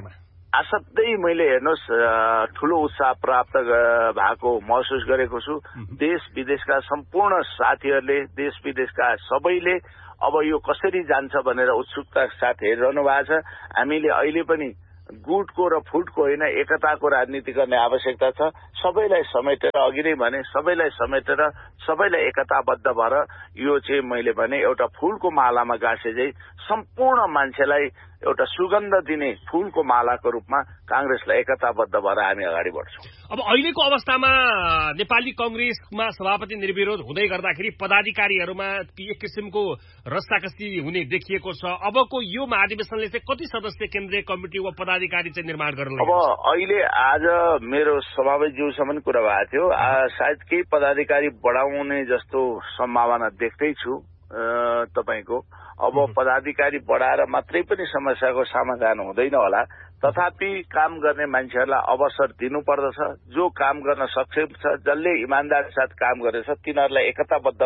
असाध्यै मैले हेर्नुहोस् ठूलो उत्साह प्राप्त भएको महसुस गरेको छु। देश विदेशका सम्पूर्ण साथीहरूले, देश विदेशका सबैले अब यो कसरी जान्छ भनेर उत्सुकता साथ हेरिरहनु भएको छ। हामीले अहिले पनि गुटको र फुटको होइन, एकताको राजनीति गर्ने आवश्यकता छ। सबैलाई समेटेर, अघि नै भने सबैलाई समेटेर सबैलाई एकताबद्ध भएर यो चाहिँ मैले भने एउटा फूलको मालामा गाँसे चाहिँ सम्पूर्ण मान्छेलाई एउटा सुगन्ध दिने फूलको मालाको रूपमा कांग्रेसलाई एकताबद्ध भएर हामी अगाडि बढ्छौं। अब अहिलेको अवस्थामा नेपाली कांग्रेसमा सभापति निर्विरोध हुँदै गर्दाखेरि पदाधिकारीहरूमा एक किसिमको रस्साकसी हुने देखिएको छ। अबको यो महाधिवेशनले चाहिँ कति सदस्य केन्द्रीय कमिटी वा पदाधिकारी चाहिँ निर्माण गर्न अब अहिले आज मेरो सभापतिज्यूसम्म कुरा भएको थियो, सायद केही पदाधिकारी बढाउने जस्तो सम्भावना देख्दैछु तपाईको। अब पदाधिकारी बढाएर मात्रै पनि समस्याको समाधान हुँदैन होला, तथापि काम गर्ने मान्छेहरूलाई अवसर दिनुपर्दछ। जो काम गर्न सक्षम छ, जसले इमानदार साथ काम गरेछ, तिनीहरूलाई एकताबद्ध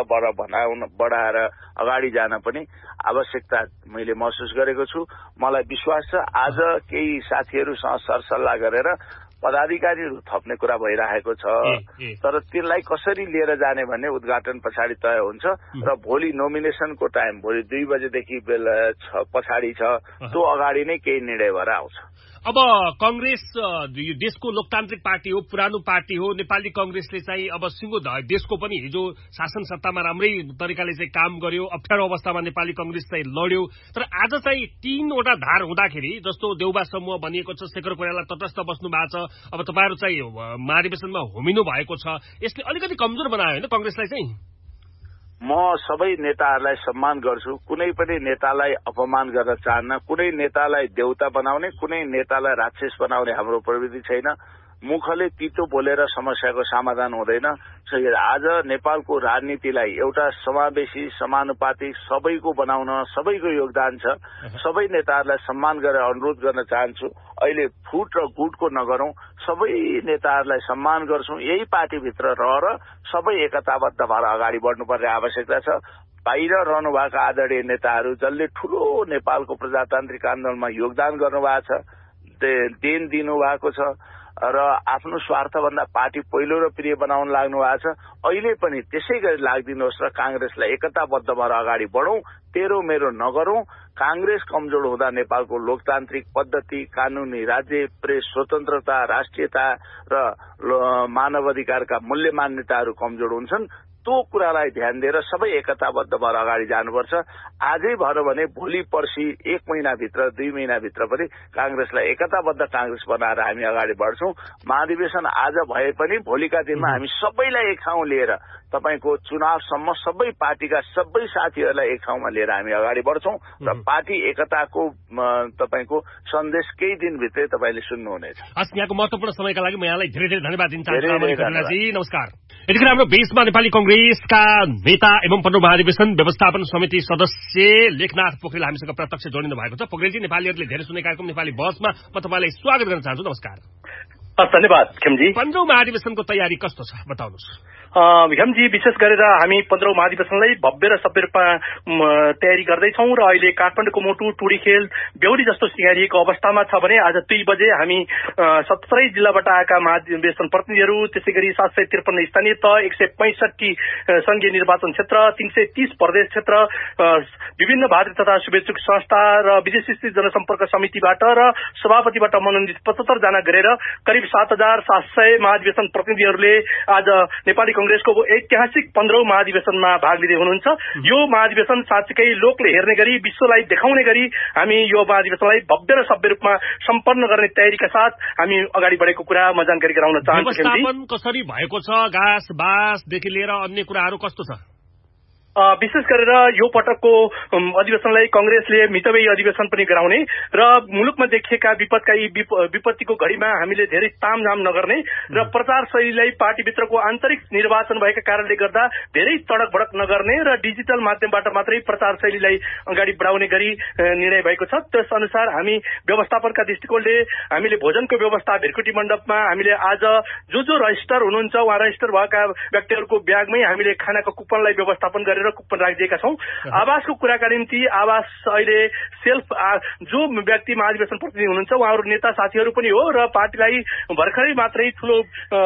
बढाएर अगाडि जान पनि आवश्यकता मैले महसुस गरेको छु। मलाई विश्वास छ आज केही साथीहरूसँग सरसल्लाह गरेर पदाधिकारीहरू थप्ने कुरा भइरहेको छ, तर तिनलाई कसरी लिएर जाने भन्ने उद्घाटन पछाडि तय हुन्छ र भोलि नोमिनेसनको टाइम भोलि 2 बजेदेखि पछाडि छ, त्यो अगाडि नै केही निर्णय भएर आउँछ। अब कांग्रेस यो देशको लोकतान्त्रिक पार्टी हो, पुरानो पार्टी हो। नेपाली कांग्रेसले चाहिँ अब सिंगो देशको पनि हिजो शासन सत्तामा राम्रै तरिकाले चाहिँ काम गर्यो, अप्ठ्यारो अवस्थामा नेपाली कांग्रेस चाहिँ लड्यो। तर आज चाहिँ 3वटा धार हुँदाखेरि, जस्तो देउबा समूह भनिएको छ, शेखर कोइराला तटस्थ बस्नु भएको छ, अब तपाईहरु चाहिँ महाधिवेशनमा होमिनु भएको छ, यसले अलिकति कमजोर बनायो हैन कांग्रेसलाई चाहिँ? म सबै नेताहरूलाई सम्मान गर्छु, कुनै पनि नेतालाई अपमान गर्न चाहन्न, कुनै नेतालाई देउता बनाउने, कुनै नेतालाई राक्षस बनाउने हाम्रो प्रवृत्ति छैन। मुखले तितो बोलेर समस्याको समाधान हुँदैन। आज नेपालको राजनीतिलाई एउटा समावेशी, समानुपातिक, सबैको बनाउन सबैको योगदान छ। सबै नेताहरूलाई सम्मान गरेर अनुरोध गर्न चाहन्छु, अहिले फुट र गुटको नगरौं, सबै नेताहरूलाई सम्मान गर्छौं। यही पार्टीभित्र रहेर सबै एकताबद्ध भएर अगाडि बढ्नुपर्ने आवश्यकता छ। बाहिर रहनुभएका आदरणीय नेताहरू जसले ठूलो नेपालको प्रजातान्त्रिक आन्दोलनमा योगदान गर्नुभएको छ, देन दिनुभएको छ र आफ्नो स्वार्थभन्दा पार्टी पहिलो र प्रिय बनाउन लाग्नु भएको छ। अहिले पनि त्यसै गरी लाग्दिनुहोस् र कांग्रेसलाई एकताबद्ध भएर अगाडि बढौं, तेरो मेरो नगरौं। कांग्रेस कमजोर हुँदा नेपालको लोकतान्त्रिक पद्धति, कानूनी राज्य, प्रेस स्वतन्त्रता, राष्ट्रियता र मानव अधिकारका मूल्य मान्यताहरू कमजोर हुन्छन्। त्यो कुरालाई ध्यान दिएर सबै एकताबद्ध भएर अगाडि जानुपर्छ। आजै भएर भने भोलि पर्सि 1 महिनाभित्र 2 महिनाभित्र पनि कांग्रेसलाई एकताबद्ध कांग्रेस बनाएर हामी अगाडि बढ्छौं। महाधिवेशन आज भए पनि भोलिका दिनमा हामी सबैलाई एक ठाउँ लिएर तपाईको चुनावसम्म सबै पार्टीका सबै साथीहरूलाई एक ठाउँमा लिएर हामी अगाडि बढ्छौं र पार्टी एकताको तपाईको सन्देश केही दिनभित्रै तपाईले सुन्नुहुनेछ। यहाँको महत्त्वपूर्ण समयका लागि म यहाँलाई धेरै धेरै धन्यवाद दिन चाहन्छु। नमस्कार। यतिखेर हाम्रो बेसमा नेपाली कांग्रेसका नेता एवं 15औं महाधिवेशन व्यवस्थापन समिति सदस्य लेखनाथ पोखरेल हामीसँग प्रत्यक्ष जोडिनु भएको छ। पोखरेलजी, नेपालीहरूले धेरै सुने कार्यक्रम नेपाली बसमा म तपाईलाई स्वागत गर्न चाहन्छु। नमस्कार। धन्यवाद खेमजी। 15औं महाधिवेशनको तयारी कस्तो छ बताउनुहोस्। खेमजी, विशेष गरेर हामी 15औं महाधिवेशनलाई भव्य र सभ्य रूपमा तयारी गर्दैछौँ र अहिले काठमाडौँको मोटु, टुडीखेल, बेहुली जस्तो सिंगारिएको अवस्थामा छ भने आज 2 बजे हामी 17 जिल्लाबाट आएका महाधिवेशन प्रतिनिधिहरू, त्यसै गरी 753 स्थानीय तह, 165 संघीय निर्वाचन क्षेत्र, 330 प्रदेश क्षेत्र, विभिन्न भातृ तथा शुभेच्छुक संस्था र विदेश स्थित जनसम्पर्क समितिबाट र सभापतिबाट मनोनित 75 जना गरेर करिब 7700 महाधिवेशन प्रतिनिधिहरूले आज नेपाली कांग्रेसको ऐतिहासिक 15औं महाधिवेशनमा भाग लिँदै हुनुहुन्छ। यो महाधिवेशन साँच्चै लोकले हेर्ने गरी, विश्वलाई देखाउने गरी हामी यो महाधिवेशनलाई भव्य र सभ्य रूपमा सम्पन्न गर्ने तयारीका साथ हामी अगाडि बढेको कुरा म जानकारी गराउन चाहन्छु। व्यवस्थापन कसरी भएको छ? घाँस बाँसदेखि लिएर अन्य कुराहरू कस्तो छ? विशेष गरेर यो पटकको अधिवेशनलाई कांग्रेसले मितव्ययी अधिवेशन पनि गराउने र मुलुकमा देखिएका विपत्तिको घडीमा हामीले धेरै तामझाम नगर्ने र प्रचार शैलीलाई पार्टीभित्रको आन्तरिक निर्वाचन भएका कारणले गर्दा धेरै तडक भडक नगर्ने र डिजिटल माध्यमबाट मात्रै प्रचार शैलीलाई अगाडि बढाउने गरी निर्णय भएको छ। त्यस अनुसार हामी व्यवस्थापनका दृष्टिकोणले हामीले भोजनको व्यवस्था भिरकुटी मण्डपमा हामीले आज जो रजिस्टर हुनुहुन्छ उहाँ रजिस्टर भएका व्यक्तिहरूको ब्यागमै हामीले खानाको कुपनलाई व्यवस्थापन गरेर गरेर कुपन राखिदिएका छौं। आवासको कुराका निम्ति आवास अहिले सेल्फ जो व्यक्ति महाधिवेशन प्रतिनिधि हुनुहुन्छ उहाँहरू नेता साथीहरू पनि हो र पार्टीलाई भर्खरै मात्रै ठूलो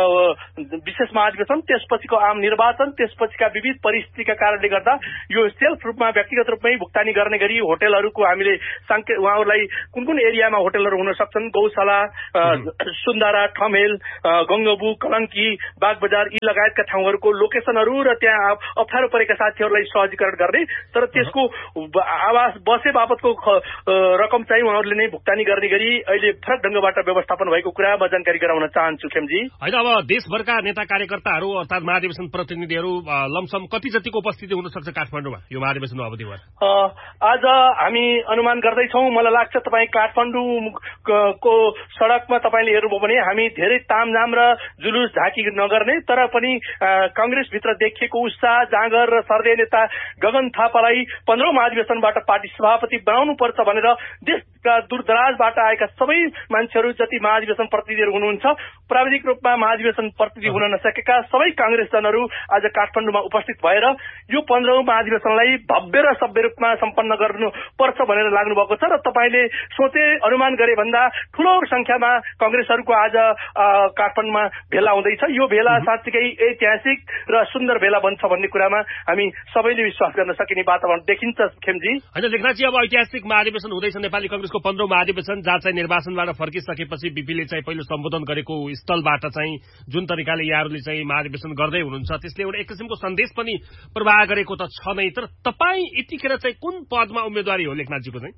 विशेष महाधिवेशन त्यसपछिको आम निर्वाचन त्यसपछिका विविध परिस्थितिका कारणले गर्दा यो सेल्फ रूपमा व्यक्तिगत रूपमै भुक्तानी गर्ने गरी होटलहरूको हामीले उहाँहरूलाई कुन कुन एरियामा होटलहरू हुन सक्छन् गौशाला सुन्दरा ठमेल गंगबु कलंकी बागबजार यी लगायतका ठाउँहरूको लोकेसनहरू र त्यहाँ अप्ठ्यारो परेका साथीहरूलाई सहजीकरण गर्ने तर त्यसको आवास बसे बापतको रकम चाहिँ उहाँहरूले नै भुक्तानी गर्ने गरी अहिले फरक ढंगबाट व्यवस्थापन भएको कुरा म जानकारी गराउन चाहन्छु खेमजी। होइन अब देशभरका नेता कार्यकर्ताहरू अर्थात महाधिवेशन प्रतिनिधिहरू लमसम कति जतिको उपस्थिति हुन सक्छ काठमाडौँमा यो महाधिवेशनको अवधिभर? आज हामी अनुमान गर्दैछौँ। मलाई लाग्छ तपाईँ काठमाडौँको सड़कमा तपाईँले हेर्नुभयो भने हामी धेरै तामझाम र जुलुस झाँकी नगर्ने तर पनि कांग्रेसभित्र देखिएको उत्साह जाँगर र सर्दे नेता गगन थापालाई 15औं महाधिवेशनबाट पार्टी सभापति बनाउनु पर्छ भनेर देशका दूरदराजबाट आएका सबै मान्छेहरू जति महाधिवेशन प्रतिनिधिहरू हुनुहुन्छ प्राविधिक रूपमा महाधिवेशन प्रतिनिधि हुन नसकेका सबै कांग्रेसजनहरू आज काठमाडौँमा उपस्थित भएर यो 15औं महाधिवेशनलाई भव्य र सभ्य रूपमा सम्पन्न गर्नुपर्छ भनेर लाग्नु भएको छ र तपाईँले सोचे अनुमान गरे भन्दा ठूलो संख्यामा कांग्रेसहरूको आज काठमाडौँमा भेला हुँदैछ। यो भेला साँच्चीकै ऐतिहासिक र सुन्दर भेला बन्छ भन्ने कुरामा हामी सबैले विश्वास गर्न सकिने वातावरण देखिन्छ खेमजी। होइन लेखनाथजी अब ऐतिहासिक महाधिवेशन हुँदैछ नेपाली कांग्रेसको 15औं महाधिवेशन जहाँ चाहिँ निर्वाचनबाट फर्किसकेपछि बीपीले चाहिँ पहिलो सम्बोधन गरेको स्थलबाट चाहिँ जुन तरिकाले यहाँहरूले चाहिँ महाधिवेशन गर्दै हुनुहुन्छ त्यसले एउटा एक किसिमको सन्देश पनि प्रवाह गरेको त छ नै तर तपाईँ यतिखेर चाहिँ कुन पदमा उम्मेदवारी हो लेखनाथजीको चाहिँ?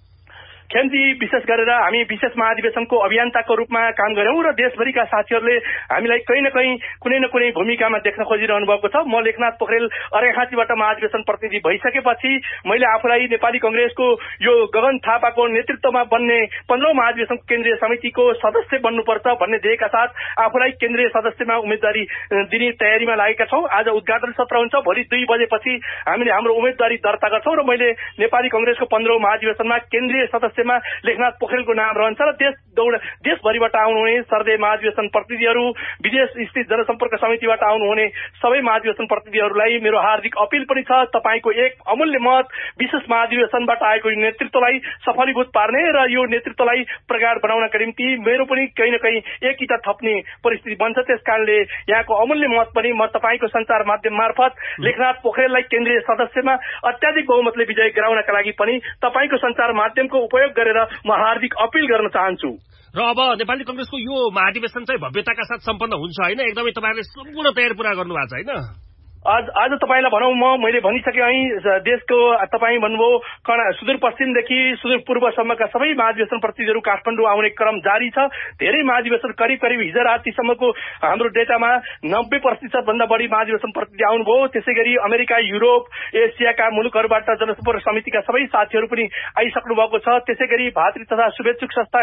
खेमजी विशेष गरेर हामी विशेष महाधिवेशनको अभियन्ताको रूपमा काम गर्यौं र देशभरिका साथीहरूले हामीलाई कहीँ न कहीँ कुनै न कुनै भूमिकामा देख्न खोजिरहनु भएको छ। म लेखनाथ पोखरेल अर्घाखाँचीबाट महाधिवेशन प्रतिनिधि भइसकेपछि मैले आफूलाई नेपाली कांग्रेसको यो गगन थापाको नेतृत्वमा बन्ने 15औं महाधिवेशन केन्द्रीय समितिको सदस्य बन्नुपर्छ भन्ने ध्येयका साथ आफूलाई केन्द्रीय सदस्यमा उम्मेदवारी दिने तयारीमा लागेका छौं। आज उद्घाटन सत्र हुन्छ। भोलि 2 बजेपछि हामीले हाम्रो उम्मेदवारी दर्ता गर्छौं र मैले नेपाली कांग्रेसको 15औं महाधिवेशनमा केन्द्रीय सदस्य लेखनाथ पोखरेलको नाम रहन्छ र देशभरिबाट आउनुहुने सर्दे महाधिवेशन प्रतिनिधिहरू विदेश स्थित जनसम्पर्क समितिबाट आउनुहुने सबै महाधिवेशन प्रतिनिधिहरूलाई मेरो हार्दिक अपील पनि छ तपाईको एक अमूल्य मत विशेष महाधिवेशनबाट आएको नेतृत्वलाई सफलीभूत पार्ने र यो नेतृत्वलाई प्रगाढ बनाउनका निम्ति मेरो पनि कहीँ न कहीँ एक इटा थप्ने परिस्थिति बन्छ। त्यसकारणले यहाँको अमूल्य मत पनि म तपाईको संचार माध्यम मार्फत लेखनाथ पोखरेललाई केन्द्रीय सदस्यमा अत्याधिक बहुमतले विजय गराउनका लागि पनि तपाईको संचार माध्यमको उपयोग गरेर म हार्दिक अपील गर्न चाहन्छु। र अब नेपाली कांग्रेसको यो महाधिवेशन चाहिँ भव्यताका साथ सम्पन्न हुन्छ होइन? एकदमै तपाईहरुले सम्पूर्ण तयारी पूरा गर्नु भएको छ होइन? आज तपाईलाई भनौं मैले भनिसके है देशको तपाई भन्नुभयो सुदूरपश्चिमदेखि सुदूरपूर्वसम्मका सबै महाधिवेशन प्रतिनिधिहरू काठमाडौँ आउने क्रम जारी छ। धेरै महाधिवेशन करिब हिजो रातिसम्मको हाम्रो डेटामा 90% भन्दा बढी महाधिवेशन प्रतिनिधि आउनुभयो। त्यसैगरी अमेरिका युरोप एसियाका मुलुकहरूबाट जनसम्पर्क समितिका सबै साथीहरू पनि आइसक्नु भएको छ। त्यसैगरी भातृ तथा शुभेच्छुक संस्था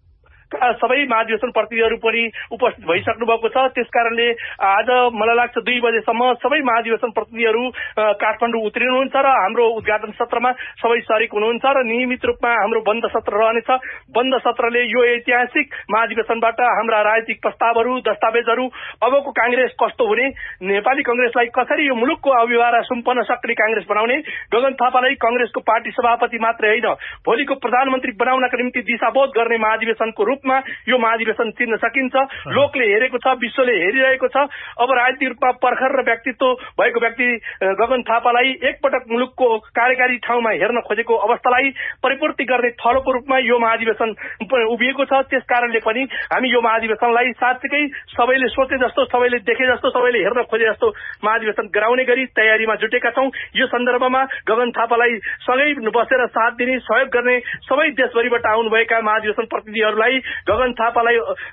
सबै महाधिवेशन प्रतिनिधिहरू पनि उपस्थित भइसक्नु भएको छ। त्यसकारणले आज मलाई लाग्छ 2 बजेसम्म सबै महाधिवेशन प्रतिनिधिहरू काठमाडौँ उत्रिनुहुन्छ र हाम्रो उद्घाटन सत्रमा सबै सरिक हुनुहुन्छ र नियमित रूपमा हाम्रो बन्द सत्र रहनेछ। बन्द सत्रले यो ऐतिहासिक महाधिवेशनबाट हाम्रा राजनीतिक प्रस्तावहरू दस्तावेजहरू अबको कांग्रेस कस्तो हुने नेपाली कांग्रेसलाई कसरी यो मुलुकको अभिवारा सुम्पन सक्ने कांग्रेस बनाउने गगन थापालाई कांग्रेसको पार्टी सभापति मात्रै होइन भोलिको प्रधानमन्त्री बनाउनका निम्ति दिशाबोध गर्ने महाधिवेशनको रूपमा यो महाधिवेशन चिन्न सकिन्छ। लोकले हेरेको छ विश्वले हेरिरहेको छ। अब राजनीतिक रूपमा पर्खर र व्यक्तित्व भएको व्यक्ति गगन थापालाई एकपटक मुलुकको कार्यकारी ठाउँमा हेर्न खोजेको अवस्थालाई परिपूर्ति गर्ने थलोको रूपमा यो महाधिवेशन उभिएको छ। त्यसकारणले पनि हामी यो महाधिवेशनलाई साँच्चै सबैले सोचे जस्तो सबैले देखे जस्तो सबैले हेर्न खोजे जस्तो महाधिवेशन गराउने गरी तयारीमा जुटेका छौं। यो सन्दर्भमा गगन थापालाई सँगै बसेर साथ दिने सहयोग गर्ने सबै देशभरिबाट आउनुभएका महाधिवेशन प्रतिनिधिहरूलाई गगन थापालाई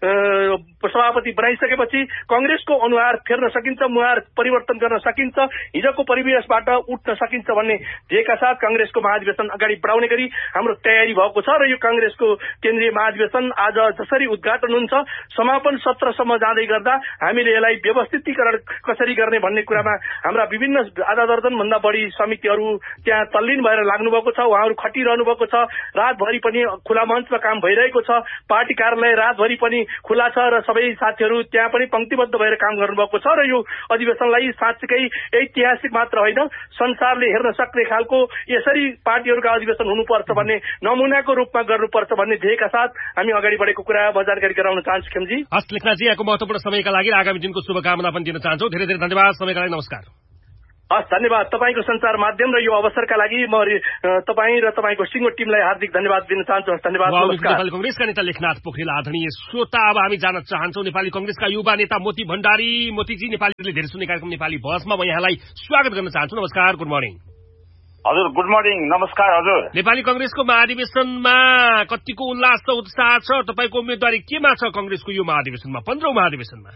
सभापति बनाइसकेपछि कांग्रेसको अनुहार फेर्न सकिन्छ, मुहार परिवर्तन गर्न सकिन्छ, हिजोको परिवेशबाट उठ्न सकिन्छ भन्ने ध्येयका साथ कांग्रेसको महाधिवेशन अगाडि बढाउने गरी हाम्रो तयारी भएको छ र यो कांग्रेसको केन्द्रीय महाधिवेशन आज जसरी उद्घाटन हुन्छ समापन सत्रसम्म जाँदै गर्दा हामीले यसलाई व्यवस्थितीकरण कसरी गर्ने भन्ने कुरामा हाम्रा विभिन्न आधा दर्जन भन्दा बढी समितिहरू त्यहाँ तल्लीन भएर लाग्नु भएको छ। उहाँहरू खटिरहनु भएको छ। रातभरि पनि खुला मञ्चमा काम भइरहेको छ। पार्टी कार्यालय रातभरि पनि खुला छ र सबै साथीहरू त्यहाँ पनि पंक्तिबद्ध भएर काम गर्नुभएको छ र यो अधिवेशनलाई साँच्चै ऐतिहासिक मात्र होइन संसारले हेर्न सक्ने खालको यसरी पार्टीहरूका अधिवेशन हुनुपर्छ भन्ने नमुनाको रूपमा गर्नुपर्छ भन्ने ध्येयका साथ हामी अगाडि बढेको कुरा म जानकारी गराउन चाहन्छु खेमजी। हस् लेखनाथजी, यहाँको महत्त्वपूर्ण समयका लागि आगामी दिनको शुभकामना पनि दिन चाहन्छु। धेरै धेरै धन्यवाद समयका लागि। नमस्कार। हस् धन्यवाद। तपाईँको सञ्चार माध्यम र यो अवसरका लागि म तपाईँ र तपाईँको सिङ्गो टिमलाई हार्दिक धन्यवाद दिन चाहन्छु। धन्यवाद। नेपाली कंग्रेसका नेता लेखनाथ पोखरेल आदरणीय श्रोता, अब हामी जान्न चाहन्छौँ नेपाली कंग्रेसका युवा नेता मोती भण्डारी। मोतीजी, नेपालीले धेरै सुन्ने कार्यक्रम नेपाली बहसमा म यहाँलाई स्वागत गर्न चाहन्छु। नमस्कार, गुड मर्निङ। हजुर, गुड मर्निङ, नमस्कार। हजुर, नेपाली कंग्रेसको महाधिवेशनमा कतिको उल्लास र उत्साह छ? तपाईँको उम्मेदवारी केमा छ कंग्रेसको यो महाधिवेशनमा, 15औं महाधिवेशनमा?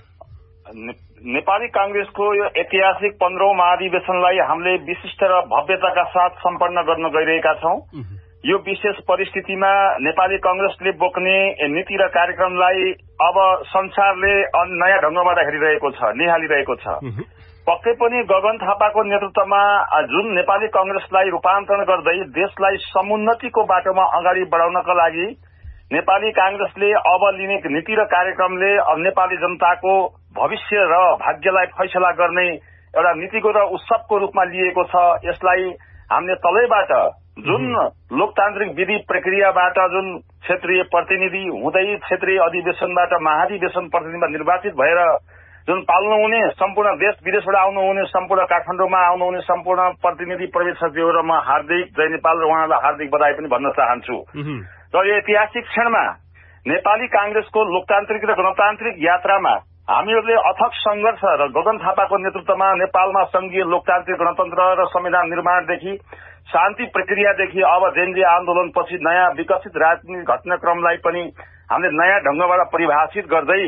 नेपाली कांग्रेसको यो ऐतिहासिक 15औं महाधिवेशनलाई हामीले विशिष्ट र भव्यताका साथ सम्पन्न गर्न गइरहेका छौं। यो विशेष परिस्थितिमा नेपाली कांग्रेसले बोक्ने नीति र कार्यक्रमलाई अब संसारले नयाँ ढंगबाट हेरिरहेको छ, निहालिरहेको छ। पक्कै पनि गगन थापाको नेतृत्वमा जुन नेपाली कांग्रेसलाई रूपान्तरण गर्दै देशलाई समुन्नतिको बाटोमा अगाडि बढाउनका लागि नेपाली कांग्रेसले अब लिने नीति र कार्यक्रमले नेपाली जनताको भविष्य र भाग्यलाई फैसला गर्ने एउटा नीतिको र उत्सवको रूपमा लिएको छ। यसलाई हामीले तलैबाट जुन लोकतान्त्रिक विधि प्रक्रियाबाट जुन क्षेत्रीय प्रतिनिधि हुँदै क्षेत्रीय अधिवेशनबाट महाधिवेशन प्रतिनिधिमा निर्वाचित भएर जुन पाल्नु हुने सम्पूर्ण देश विदेशबाट आउनुहुने सम्पूर्ण काठमाडौँमा आउनुहुने सम्पूर्ण प्रतिनिधि प्रवेश सचिव र म हार्दिक जय नेपाल र उहाँलाई हार्दिक बधाई पनि भन्न चाहन्छु। र यो ऐतिहासिक क्षणमा नेपाली कांग्रेसको लोकतान्त्रिक र गणतान्त्रिक यात्रामा हामीहरूले अथक संघर्ष र गगन थापाको नेतृत्वमा नेपालमा संघीय लोकतान्त्रिक गणतन्त्र र संविधान निर्माणदेखि शान्ति प्रक्रियादेखि अब जेनजी आन्दोलनपछि नयाँ विकसित राजनीतिक घटनाक्रमलाई पनि हामीले नयाँ ढंगबाट परिभाषित गर्दै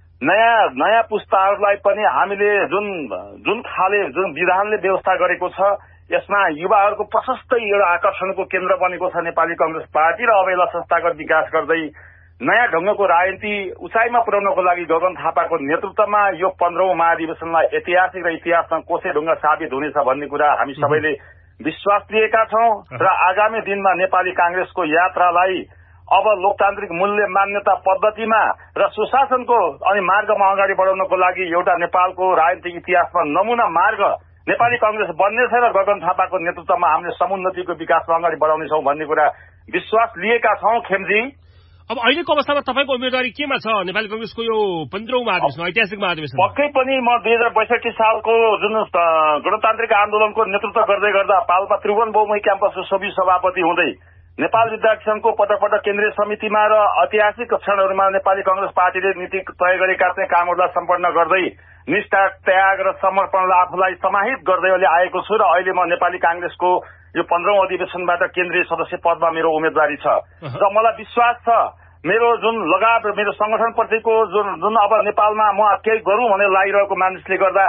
नयाँ पुस्ताहरूलाई पनि हामीले जुन खाले जुन विधानले व्यवस्था गरेको छ यसमा युवाहरूको प्रशस्त एउटा आकर्षणको केन्द्र बनेको छ नेपाली कांग्रेस पार्टी र अब यसलाई संस्थागत विकास गर्दै नयाँ ढंगको राजनीति उचाइमा पुर्याउनको लागि गगन थापाको नेतृत्वमा यो 15औं महाधिवेशनलाई ऐतिहासिक र इतिहासमा कोसे ढुङ्गा साबित हुनेछ भन्ने कुरा हामी सबैले विश्वास लिएका छौं र आगामी दिनमा नेपाली कांग्रेसको यात्रालाई अब लोकतान्त्रिक मूल्य मान्यता पद्धतिमा र सुशासनको अनि मार्गमा अगाडि बढाउनको लागि एउटा नेपालको राजनीतिक इतिहासमा नमुना मार्ग नेपाली कांग्रेस बन्नेछ र गगन थापाको नेतृत्वमा हामीले समुन्नतिको विकासमा अगाडि बढाउनेछौं भन्ने कुरा विश्वास लिएका छौं। खेमजी, अब अहिलेको अवस्थामा तपाईँको उम्मेदवारी केमा छ नेपाली कांग्रेसको यो 15औं महाधिवेशन, ऐतिहासिक महाधिवेशन? पक्कै पनि म 2062 सालको जुन गणतान्त्रिक आन्दोलनको नेतृत्व गर्दै गर्दा पाल्पा त्रिभुवन बहुमुखी क्याम्पसको सभी सभापति हुँदै नेपाल विद्यार्थी संघको पटक पटक केन्द्रीय समितिमा र ऐतिहासिक क्षणहरूमा नेपाली कांग्रेस पार्टीले नीति तय गरेका चाहिँ कामहरूलाई सम्पन्न गर्दै निष्ठा, त्याग र समर्पणलाई आफूलाई समाहित गर्दै आएको छु र अहिले म नेपाली कांग्रेसको यो 15औं अधिवेशनबाट केन्द्रीय सदस्य पदमा मेरो उम्मेदवारी छ र मलाई विश्वास छ मेरो जुन लगाव मेरो संगठनप्रतिको जुन अब नेपालमा म केही गरौँ भनेर लागिरहेको मानिसले गर्दा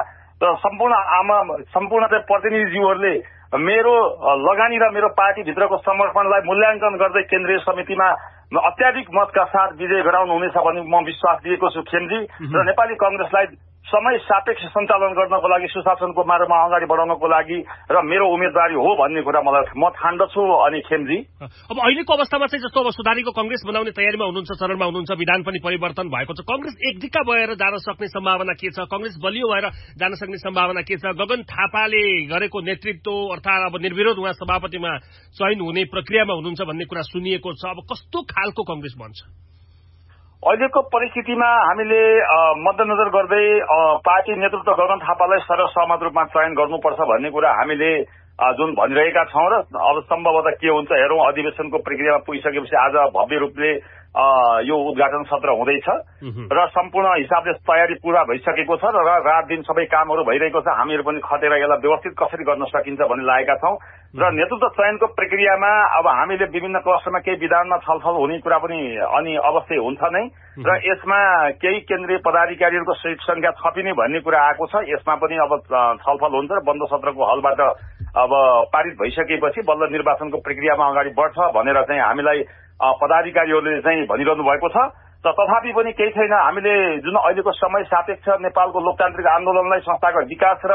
सम्पूर्ण प्रतिनिधिज्यूहरूले मेरो लगानी र मेरो पार्टीभित्रको समर्पणलाई मूल्याङ्कन गर्दै केन्द्रीय समितिमा अत्याधिक मतका साथ विजय गराउनु हुनेछ भन्ने म विश्वास दिएको छु खेमजी। र नेपाली कांग्रेसलाई समय सापेक्ष सञ्चालन गर्नको लागि सुशासनको मार्गमा अगाडि बढाउनको लागि र मेरो उम्मेदवारी हो भन्ने कुरा म ठान्दछु। अनि खेमजी, अब अहिलेको अवस्थामा चाहिँ जस्तो अब सुधारिएको कांग्रेस बनाउने तयारीमा हुनुहुन्छ, चरणमा हुनुहुन्छ, विधान पनि परिवर्तन भएको छ, कांग्रेस एकदिक्का भएर जान सक्ने सम्भावना के छ? कांग्रेस बलियो भएर जान सक्ने सम्भावना के छ? गगन थापाले गरेको नेतृत्व अर्थात् अब निर्विरोध उहाँ सभापतिमा चयन हुने प्रक्रियामा हुनुहुन्छ भन्ने कुरा सुनिएको छ। अब कस्तो खालको कांग्रेस बन्छ? अहिलेको परिस्थितिमा हामीले मध्यनजर गर्दै पार्टी नेतृत्व गगन थापालाई सर्वसम्मत रूपमा चयन गर्नुपर्छ भन्ने कुरा हामीले जुन भनिरहेका छौं र अब सम्भवतः के हुन्छ हेरौं। अधिवेशनको प्रक्रियामा पुगिसकेपछि आज भव्य रूपले यो उद्घाटन सत्र हुँदैछ र सम्पूर्ण हिसाबले तयारी पूरा भइसकेको छ र रात दिन सबै कामहरू भइरहेको छ। हामीहरू पनि खटेर यसलाई व्यवस्थित कसरी गर्न सकिन्छ भन्ने लागेका छौं र नेतृत्व चयनको प्रक्रियामा अब हामीले विभिन्न क्लस्टरमा केही विधानमा छलफल हुने कुरा पनि अनि अवश्य हुन्छ नै र यसमा केही केन्द्रीय पदाधिकारीहरूको संख्या थपिने भन्ने कुरा आएको छ। यसमा पनि अब छलफल हुन्छ र बन्द सत्रको हलबाट अब पारित भइसकेपछि बल्ल निर्वाचनको प्रक्रियामा अगाडि बढ्छ भनेर चाहिँ हामीलाई पदाधिकारीहरूले चाहिँ भनिरहनु भएको छ। तथापि पनि केही छैन, हामीले जुन अहिलेको समय सापेक्ष नेपालको लोकतान्त्रिक आन्दोलनलाई संस्थागत विकास र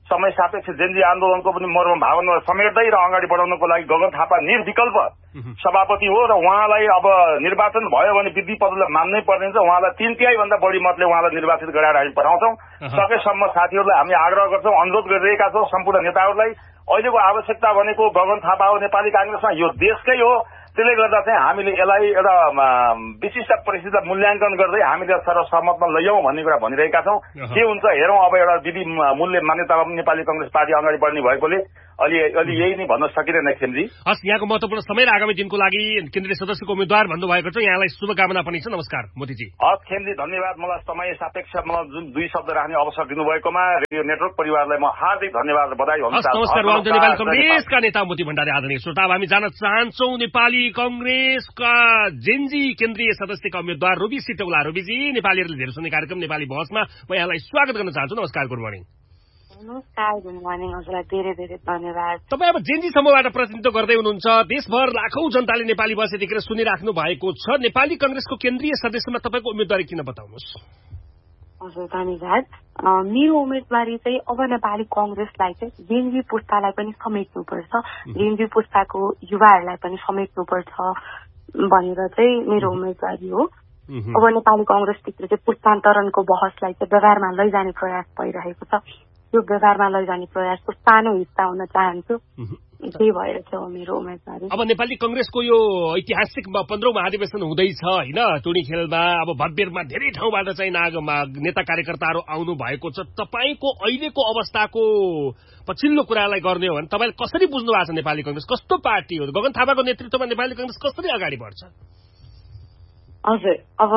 समय सापेक्ष जेनजी आन्दोलनको पनि मर्म भावना समेट्दै र अगाडि बढाउनको लागि गगन थापा निर्विकल्प सभापति हो र उहाँलाई अब निर्वाचन भयो भने विधि पदलाई मान्नै पर्ने हुन्छ। उहाँलाई 3/3 भन्दा बढी मतले उहाँलाई निर्वाचित गराएर हामी पठाउँछौँ। सकेसम्म साथीहरूलाई हामी आग्रह गर्छौँ, अनुरोध गरिरहेका छौँ सम्पूर्ण नेताहरूलाई। अहिलेको आवश्यकता भनेको गगन थापा हो नेपाली कांग्रेसमा, यो देशकै हो। त्यसले गर्दा चाहिँ हामीले यसलाई एउटा विशिष्ट परिस्थितिलाई मूल्याङ्कन गर्दै हामीले सर्वसम्मतमा लैजाउँ भन्ने कुरा भनिरहेका छौँ। के हुन्छ हेरौँ। अब एउटा विधि मूल्य मान्यतामा नेपाली कांग्रेस पार्टी अगाडि बढ्ने भएकोले अलि यही नै भन्न सकिँदैन खेमजी। हस्, यहाँको महत्वपूर्ण समय र आगामी दिनको लागि केन्द्रीय सदस्यको उम्मेद्वार भन्नुभएको छ, यहाँलाई शुभकामना पनि छ। नमस्कार मोतीजी। हस् खेमजी, धन्यवाद। मलाई समय सापेक्ष मलाई जुन 2 शब्द राख्ने अवसर दिनुभएकोमा रेडियो नेटवर्क परिवारलाई म हार्दिक धन्यवाद र बधाई भन्न चाहन्छु। नमस्कार। नेपाली कांग्रेसका नेता मोती भण्डारी। आदरणीय श्रोता, अब हामी जान चाहन्छौँ नेपाली कांग्रेसका जेन्जी केन्द्रीय सदस्यका उम्मेद्वार रुबी सिटौला। रुबीजी, नेपालीहरूले धेरै सुन्ने कार्यक्रम नेपाली बहसमा म यहाँलाई स्वागत गर्न चाहन्छु। नमस्कार, गुड मर्निङ। नमस्कार, गुड मर्निङ। हजुरलाई धेरै धेरै धन्यवाद। तपाईँ अब जेन्जी समूहबाट प्रतिनिधित्व गर्दै हुनुहुन्छ। देशभर लाखौं जनताले नेपाली बहस यतिखेर सुनिराख्नु भएको छ। नेपाली कांग्रेसको केन्द्रीय सदस्यमा तपाईँको उम्मेदवारी किन बताउनुहोस्। हजुर, धन्यवाद। मेरो उम्मेदवारी चाहिँ अब नेपाली कांग्रेसलाई चाहिँ जेन्जी पुस्तालाई पनि समेट्नुपर्छ, जेन्जी पुस्ताको युवाहरूलाई पनि समेट्नुपर्छ भनेर चाहिँ मेरो उम्मेदवारी हो। अब नेपाली कांग्रेसभित्र चाहिँ पुस्तान्तरणको बहसलाई चाहिँ व्यवहारमा लैजाने प्रयास भइरहेको छ। त्यो व्यवहारमा लैजाने प्रयासको सानो हिस्सा हुन चाहन्छु। त्यही भएर चाहिँ मेरो उम्मेदवारी। अब नेपाली कांग्रेसको यो ऐतिहासिक 15औं महाधिवेशन हुँदैछ होइन, टुडी खेलमा अब भव्यमा धेरै ठाउँबाट चाहिँ नेता कार्यकर्ताहरू आउनु भएको छ। तपाईँको अहिलेको अवस्थाको पछिल्लो कुरालाई गर्ने हो भने तपाईँले कसरी बुझ्नु भएको छ नेपाली कांग्रेस कस्तो पार्टी हो? गगन थापाको नेतृत्वमा नेपाली कांग्रेस कसरी अगाडि बढ्छ? हजुर, अब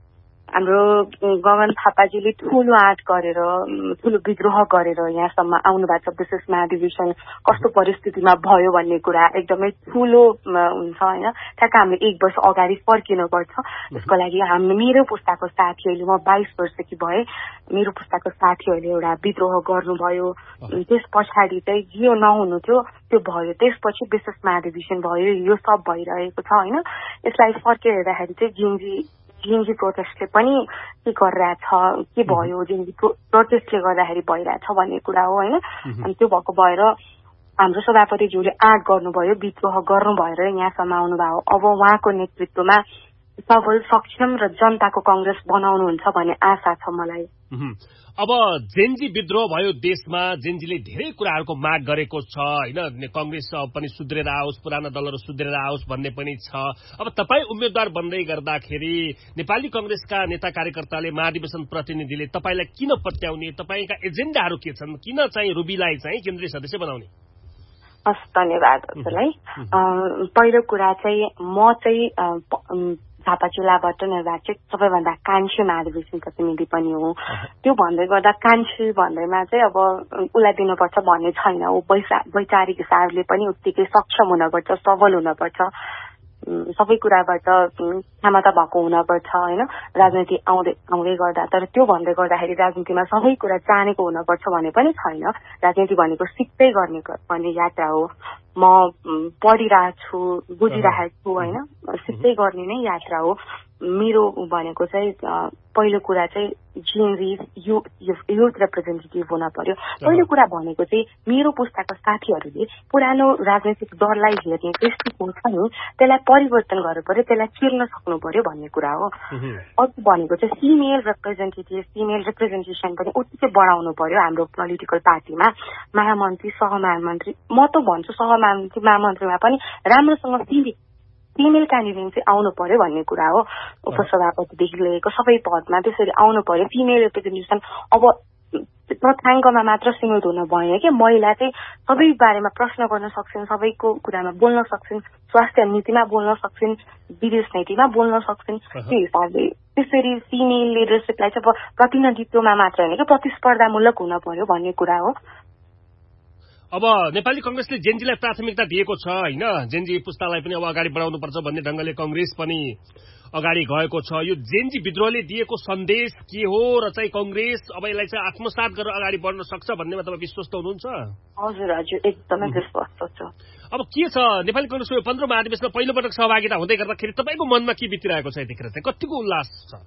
हाम्रो गगन थापाजीले ठूलो आँट गरेर ठूलो विद्रोह गरेर यहाँसम्म आउनु भएको छ। विशेष महाधिवेशन कस्तो परिस्थितिमा भयो भन्ने कुरा एकदमै ठूलो हुन्छ होइन। ठ्याक्क हामीले 1 वर्ष अगाडि फर्किनुपर्छ। त्यसको लागि मेरो पुस्ताको साथीहरूले, म 22 वर्षकी भए, मेरो पुस्ताको साथीहरूले एउटा विद्रोह गर्नुभयो। त्यस पछाडि चाहिँ जे नहुनु थियो त्यो भयो। त्यसपछि विशेष महाधिवेशन भयो। यो सब भइरहेको छ होइन। यसलाई फर्केर हेर्दाखेरि चाहिँ जेन्जी प्रोटेस्टले पनि के गरिरहेछ, के भयो, जेन्जी प्रोटेस्टले गर्दाखेरि भइरहेछ भन्ने कुरा हो होइन। अनि त्यो भएको भएर हाम्रो सभापतिज्यूले आँट गर्नुभयो, विद्रोह गर्नु भएर यहाँसम्म आउनुभयो। अब उहाँको नेतृत्वमा सबल, सक्षम र जनताको कांग्रेस बनाउनुहुन्छ भन्ने आशा छ मलाई। अब जेन्जी विद्रोह भयो देशमा, जेन्जीले धेरै कुराहरूको माग गरेको छ होइन। कांग्रेस पनि सुध्रेर आओस्, पुराना दलहरू सुध्रेर आओस् भन्ने पनि छ। अब तपाईँ उम्मेद्वार बन्दै गर्दाखेरि नेपाली कांग्रेसका नेता कार्यकर्ताले, महाधिवेशन प्रतिनिधिले तपाईँलाई किन पत्याउने, तपाईँका एजेन्डाहरू के छन्, किन चाहिँ रुबीलाई चाहिँ केन्द्रीय सदस्य बनाउने? हस्, धन्यवाद हजुरलाई। पहिलो कुरा चाहिँ म चाहिँ झापा जिल्लाबाट निर्वाचित सबैभन्दा कान्छी महाधिवेशन प्रतिनिधि पनि हो। त्यो भन्दै गर्दा कान्छी भन्दैमा चाहिँ अब उसलाई दिनुपर्छ भन्ने छैन। ऊ वैचारिक हिसाबले पनि उत्तिकै सक्षम हुनुपर्छ, सबल हुनुपर्छ, सबै कुराबाट क्षमता भएको हुनुपर्छ होइन। राजनीति आउँदै गर्दा तर त्यो भन्दै गर्दाखेरि राजनीतिमा सबै कुरा जानेको हुनुपर्छ भन्ने पनि छैन। राजनीति भनेको सिक्दै गर्ने यात्रा हो। म पढिरहेको छु, बुझिरहेको छु होइन। सिक्दै गर्ने नै यात्रा हो। मेरो भनेको चाहिँ पहिलो कुरा चाहिँ जेन्जी युथ रिप्रेजेन्टेटिभ हुन पर्यो। पहिलो कुरा भनेको चाहिँ मेरो पुस्ताको साथीहरूले पुरानो राजनैतिक दललाई हेर्ने दृष्टिकोण छ नि, त्यसलाई परिवर्तन गर्नु पर्यो, त्यसलाई चिर्न सक्नु पर्यो भन्ने कुरा हो। अर्को भनेको चाहिँ फिमेल रिप्रेजेन्टेसन पनि उत्तिकै बढाउनु पर्यो हाम्रो पोलिटिकल पार्टीमा। महामन्त्री, सहमहामन्त्री, म त भन्छु सहमहामन्त्री, महामन्त्रीमा पनि राम्रोसँग फिमेल क्यान्डिडेट चाहिँ आउनु पर्यो भन्ने कुरा हो। उपसभापतिदेखि लिएको सबै पदमा त्यसरी आउनु पर्यो फिमेल रिप्रेजेन्टेसन। अब तथ्याङ्कमा मात्र सीमित हुन भएन कि महिला चाहिँ सबै बारेमा प्रश्न गर्न सक्छन्, सबैको कुरामा बोल्न सक्छन्, स्वास्थ्य नीतिमा बोल्न सक्छन्, विदेश नीतिमा बोल्न सक्छन्। त्यो हिसाबले त्यसरी फिमेल लिडरसिपलाई चाहिँ प्रतिनिधित्वमा मात्र होइन कि प्रतिस्पर्धामूलक हुन पर्यो भन्ने कुरा हो। अब नेपाली कांग्रेसले जेन्जीलाई प्राथमिकता दिएको छ होइन। जेन्जी पुस्तालाई पनि अब अगाडि बढाउनुपर्छ भन्ने ढंगले कांग्रेस पनि अगाडि गएको छ। यो जेन्जी विद्रोहले दिएको सन्देश के हो र चाहिँ कांग्रेस अब यसलाई चाहिँ आत्मसात गरेर अगाडि बढ्न सक्छ भन्नेमा तपाईँ विश्वस्त हुनुहुन्छ? हजुर हजुर, एकदमै विश्वस्त छ। अब के छ नेपाली कांग्रेसको 15औं महाधिवेशनमा पहिलो पटक सहभागिता हुँदै गर्दाखेरि तपाईँको मनमा के बितिरहेको छ यतिखेर चाहिँ? कतिको उल्लास छ?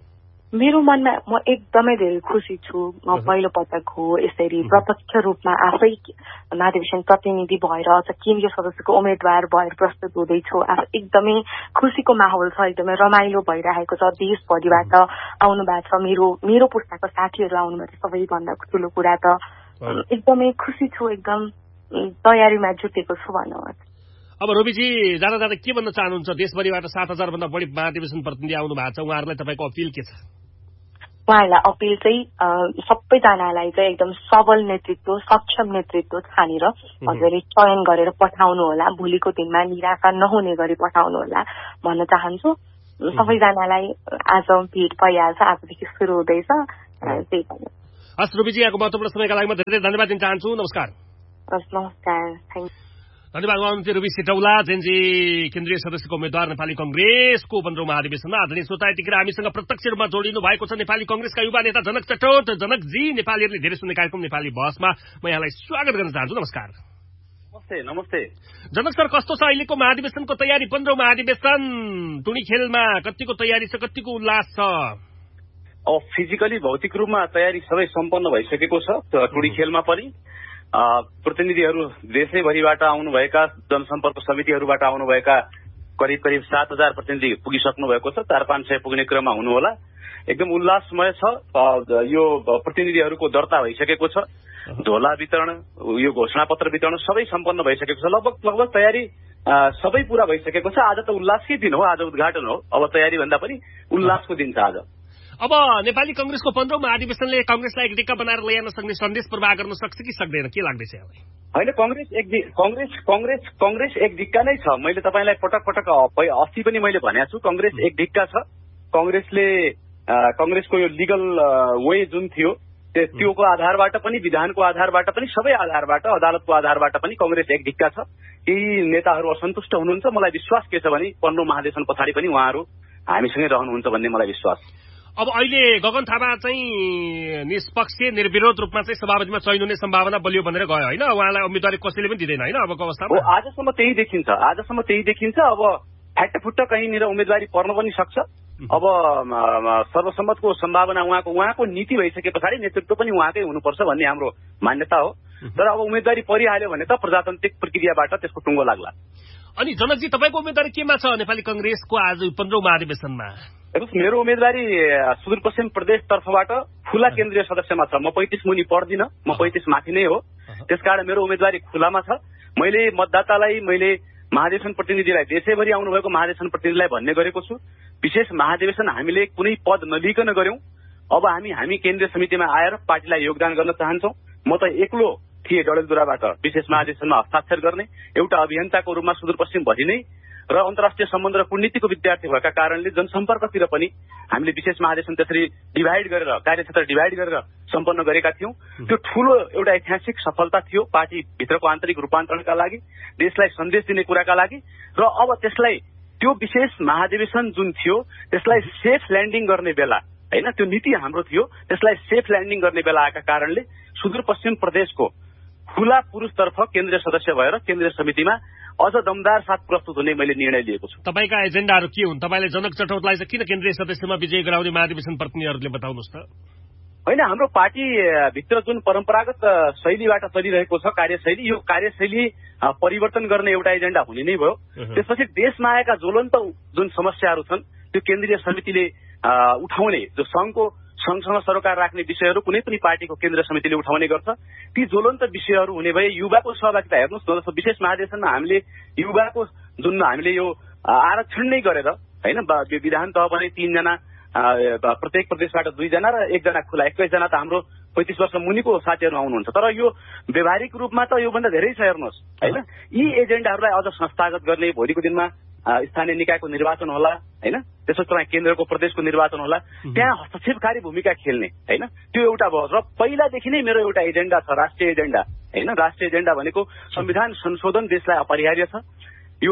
मेरो मनमा म एकदमै धेरै खुसी छु। म पहिलो पटक हो यसरी प्रत्यक्ष रूपमा आफै महाधिवेशन प्रतिनिधि भएर केन्द्रीय सदस्यको उम्मेद्वार भएर प्रस्तुत हुँदैछु। एकदमै खुसीको माहौल छ, एकदमै रमाइलो भइरहेको छ। देशभरिबाट आउनु भएको छ, मेरो पुस्ताको साथीहरू आउनु भएको छ। सबैभन्दा ठुलो कुरा त एकदमै खुसी छु, एकदम तयारीमा जुटेको छु भन्नुहोस्। अब रोबीजी जाँदा जाँदा के भन्न चाहनुहुन्छ? देशभरिबाट 7,000 भन्दा बढी महाधिवेशन प्रतिनिधि आउनु भएको छ, उहाँहरूलाई तपाईँको अपिल के छ? उहाँहरूलाई अपिल चाहिँ सबैजनालाई चाहिँ एकदम सबल नेतृत्व, सक्षम नेतृत्व छानेर हजुरले चयन गरेर पठाउनु होला। भोलिको दिनमा निराशा नहुने गरी पठाउनु होला भन्न चाहन्छु। सबैजनालाई आज भेट भइहाल्छ, आजदेखि सुरु हुँदैछ। त्यही भन्नु। हस् रोबीजी, यहाँको महत्त्वपूर्ण समयका लागि म धेरै धन्यवाद दिन चाहन्छु। नमस्कार। नमस्कार, थ्याङ्क यू। धन्यवाद हुनुहुन्थ्यो रोबी सिटौला, जेएनजी केन्द्रीय सदस्यको उम्मेद्वार नेपाली कंग्रेसको 15औं महाधिवेशनमा। आदरणीय श्रोता, यतिखेर हामीसँग प्रत्यक्ष रूपमा जोडिनु भएको छ नेपाली कंग्रेसका युवा नेता जनक चटोट। जनकजी, नेपालीहरूले धेरै सुन्ने कार्यक्रम नेपाली बहसमा म यहाँलाई स्वागत गर्न चाहन्छु। नमस्कार। नमस्ते। नमस्ते जनक सर, कस्तो छ अहिलेको महाधिवेशनको तयारी? 15औं महाधिवेशन टुडीखेलमा कतिको तयारी छ, कतिको उल्लास छ? अब फिजिकली भौतिक रूपमा तयारी सबै सम्पन्न भइसकेको छ। टुडीखेलमा पनि प्रतिनिधिहरू देशैभरिबाट आउनुभएका, जनसम्पर्क समितिहरूबाट आउनुभएका करिब 7,000 प्रतिनिधि पुगिसक्नु भएको छ। 400-500 पुग्ने क्रममा हुनुहोला। एकदम उल्लासमय छ। यो प्रतिनिधिहरूको दर्ता भइसकेको छ। झोला वितरण, यो घोषणापत्र वितरण सबै सम्पन्न भइसकेको छ। लगभग तयारी सबै पूरा भइसकेको छ। आज त उल्लासकै दिन हो, आज उद्घाटन हो। अब तयारी भन्दा पनि उल्लासको दिन छ आज। अब नेपाली कंग्रेसको 15औं महाधिवेशनले कंग्रेसलाई एक दिक्क बनाएर ल्याउन सक्ने सन्देश प्रवाह गर्न सक्छ कि सक्दैन, के लाग्दैछ यहाँलाई? होइन, कंग्रेस एक दिक्का नै छ। मैले तपाईँलाई पटक अस्ति पनि मैले भनेको छु, कंग्रेस एक दिक्का छ। कंग्रेसको यो लिगल वे जुन थियो, त्योको आधारबाट पनि, विधानको आधारबाट पनि, सबै आधारबाट, अदालतको आधारबाट पनि कंग्रेस एक दिक्का छ। केही नेताहरू असन्तुष्ट हुनुहुन्छ। मलाई विश्वास के छ भने 15औं महाधिवेशन पछाडि पनि उहाँहरू हामीसँगै रहनुहुन्छ भन्ने मलाई विश्वास। अब अहिले गगन थापा चाहिँ निष्पक्ष निर्विरोध रूपमा चाहिँ सभापतिमा चयन हुने सम्भावना बलियो भनेर गयो होइन? उहाँलाई उम्मेदवारी कसैले पनि दिँदैन होइन अबको अवस्थामा? आजसम्म त्यही देखिन्छ। अब फ्याटफुट्ट कहीँनिर उम्मेदवारी पर्न पनि सक्छ। अब सर्वसम्मतको सम्भावना उहाँको नीति भइसके पछाडि नेतृत्व पनि उहाँकै हुनुपर्छ भन्ने हाम्रो मान्यता हो। तर अब उम्मेदवारी परिहाल्यो भने त प्रजातान्त्रिक प्रक्रियाबाट त्यसको टुङ्गो लाग्ला। अनि जनकजी, तपाईँको उम्मेदवारी केमा छ नेपाली कंग्रेसको आज 15औं महाधिवेशनमा? हेर्नुहोस्, मेरो उम्मेदवारी सुदूरपश्चिम प्रदेश तर्फबाट खुला केन्द्रीय सदस्यमा छ। म 35 मुनि पर्दिन, म 35 माथि नै हो। त्यसकारण मेरो उम्मेदवारी खुलामा छ। मैले मतदातालाई, मैले महाधिवेशन प्रतिनिधिलाई, देशैभरि आउनुभएको महाधिवेशन प्रतिनिधिलाई भन्ने गरेको छु, विशेष महाधिवेशन हामीले कुनै पद नलिकन गर्यौं। अब हामी केन्द्रीय समितिमा आएर पार्टीलाई योगदान गर्न चाहन्छौं। म त एक्लो थिएँ डडेलधुराबाट विशेष महाधिवेशनमा हस्ताक्षर गर्ने एउटा अभियन्ताको रूपमा सुदूरपश्चिमभरि नै र अन्तर्राष्ट्रिय सम्बन्ध र कूटनीतिको विद्यार्थी भएका कारणले जनसम्पर्कतिर पनि हामीले विशेष महाधिवेशन त्यसरी डिभाइड गरेर, कार्यक्षेत्र डिभाइड गरेर सम्पन्न गरेका थियौं। त्यो ठूलो एउटा ऐतिहासिक सफलता थियो पार्टी भित्रको आन्तरिक रूपान्तरणका लागि, देशलाई सन्देश दिने कुराका लागि। र अब त्यसलाई, त्यो विशेष महाधिवेशन जुन थियो त्यसलाई सेफ ल्यान्डिङ गर्ने बेला होइन, त्यो नीति हाम्रो थियो, त्यसलाई सेफ ल्यान्डिङ गर्ने बेला आएका कारणले सुदूरपश्चिम प्रदेशको खुला पुरुषतर्फ केन्द्रीय सदस्य भएर केन्द्रीय समितिमा अझ दमदार साथ प्रस्तुत हुने मैले निर्णय लिएको छु। तपाईँका एजेन्डाहरू के हुन्? तपाईँले जनक चटोटलाई चाहिँ किन केन्द्रीय सदस्यमा विजय गराउने महाधिवेशन प्रतिनिधिहरूले बताउनुहोस् त। होइन, हाम्रो पार्टी भित्र जुन परम्परागत शैलीबाट चलिरहेको छ कार्यशैली, यो कार्यशैली परिवर्तन गर्ने एउटा एजेन्डा हुने नै भयो। त्यसपछि देशमा आएका ज्वलन्त जुन समस्याहरू छन् त्यो केन्द्रीय समितिले उठाउने, जो संघसँग सरोकार राख्ने विषयहरू कुनै पनि पार्टीको केन्द्रीय समितिले उठाउने गर्छ। ती ज्वलन्त विषयहरू हुने भए युवाको सहभागिता हेर्नुहोस् न, विशेष महाधिवेशनमा हामीले युवाको जुन हामीले यो आरक्षण नै गरेर होइन, विधान तह पनि 3 जना, प्रत्येक प्रदेशबाट 2 जना र 1 जना खुला, 21 जना त हाम्रो 35 वर्ष मुनिको साथीहरू आउनुहुन्छ। तर यो व्यावहारिक रूपमा त योभन्दा धेरै छ हेर्नुहोस् होइन। यी एजेन्डाहरूलाई अझ संस्थागत गर्ने, भोलिको दिनमा स्थानीय निकायको निर्वाचन होला होइन, त्यसपछि तपाईँ केन्द्रको प्रदेशको निर्वाचन होला, त्यहाँ हस्तक्षेपकारी भूमिका खेल्ने होइन, त्यो एउटा भयो। र पहिलादेखि नै मेरो एउटा एजेन्डा छ, राष्ट्रिय एजेन्डा होइन। राष्ट्रिय एजेन्डा भनेको संविधान संशोधन देशलाई अपरिहार्य छ। यो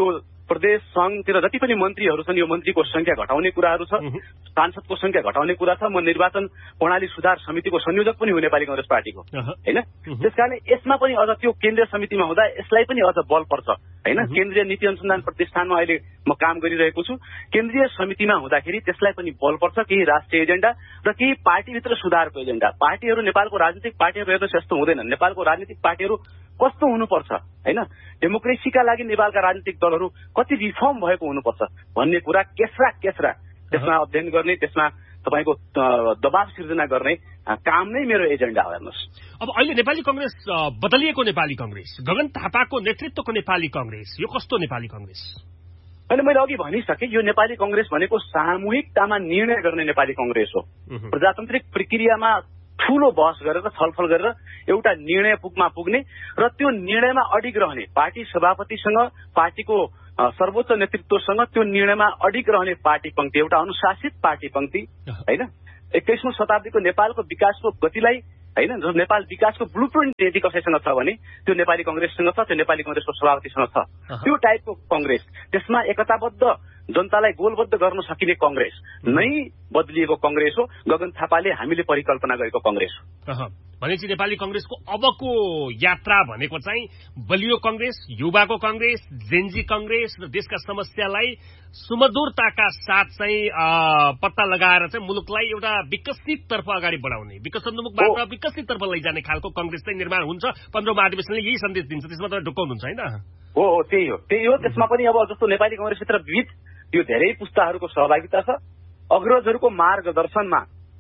प्रदेश संघतिर जति पनि मन्त्रीहरू छन् यो मन्त्रीको संख्या घटाउने कुराहरू छ, सांसदको संख्या घटाउने कुरा छ। म निर्वाचन प्रणाली सुधार समितिको संयोजक पनि हुँ नेपाली कांग्रेस पार्टीको, हैन? त्यसकारणले यसमा पनि अझ त्यो केन्द्रीय समितिमा हुँदा यसलाई पनि अझ बल पर्छ, हैन? केन्द्रीय नीति अनुसन्धान प्रतिष्ठानमा अहिले म काम गरिरहेको छु। केन्द्रीय समितिमा हुँदाखेरि त्यसलाई पनि बल पर्छ, केही राष्ट्रिय एजेन्डा र केही पार्टीभित्र सुधारको एजेन्डा। पार्टीहरू नेपालको राजनीतिक पार्टीहरू हेर्नुहोस् यस्तो हुँदैनन्। नेपालको राजनीतिक पार्टीहरू कस्तो हुनुपर्छ, हैन? डेमोक्रेसीका लागि नेपालका राजनीतिक दलहरू कति रिफर्म भएको हुनुपर्छ भन्ने कुरा केस्रा त्यसमा अध्ययन गर्ने, त्यसमा तपाईको दबाव सिर्जना गर्ने काम नै मेरो एजेन्डा हो। हेर्नुहोस्, अब अहिले नेपाली कांग्रेस बदलिएको नेपाली कांग्रेस, गगन थापाको नेतृत्वको नेपाली कांग्रेस, यो कस्तो नेपाली कांग्रेस? अहिले मैले अघि भनिसकेँ, यो नेपाली कांग्रेस भनेको सामूहिकतामा निर्णय गर्ने नेपाली कांग्रेस हो। प्रजातान्त्रिक प्रक्रियामा ठूलो बहस गरेर छलफल गरेर एउटा निर्णयमा पुग्ने र त्यो निर्णयमा अडिग रहने, पार्टी सभापतिसँग, पार्टीको सर्वोच्च नेतृत्वसँग त्यो निर्णयमा अडिग रहने पार्टी पंक्ति, एउटा अनुशासित पार्टी पंक्ति, हैन? 21औं शताब्दीको नेपालको विकासको गतिलाई, हैन, जो नेपाल विकासको ब्लुप्रिन्ट यदि कसैसँग छ भने त्यो नेपाली कांग्रेससँग छ, त्यो नेपाली कांग्रेसको सभापतिसँग छ। त्यो टाइपको कांग्रेस, त्यसमा एकताबद्ध जनतालाई गोलबद्ध गर्न सकिने कांग्रेस नै बदलिएको कांग्रेस हो। गगन थापाले हामीले परिकल्पना गरेको कांग्रेस हो। भनेपछि नेपाली कांग्रेसको अबको यात्रा भनेको चाहिँ बलियो कांग्रेस, युवाको कांग्रेस, जेन्जी कांग्रेस र देशका समस्यालाई सुमधुरताका साथ चाहिँ पत्ता लगाएर चाहिँ मुलुकलाई एउटा विकसित तर्फ अगाडि बढाउने, विकसनोन्मुखबाट विकसित तर्फ लैजाने खालको कांग्रेस चाहिँ निर्माण हुन्छ। 15औं महाधिवेशनले यही सन्देश दिन्छ, त्यसमा तपाईँ ढुक्काउनुहुन्छ हैन? हो, त्यही हो। त्यसमा पनि अब जस्तो नेपाली कांग्रेसभित्र विविध यो धेरै पुस्ताहरूको सहभागिता छ। अग्रजहरूको मार्गदर्शनमा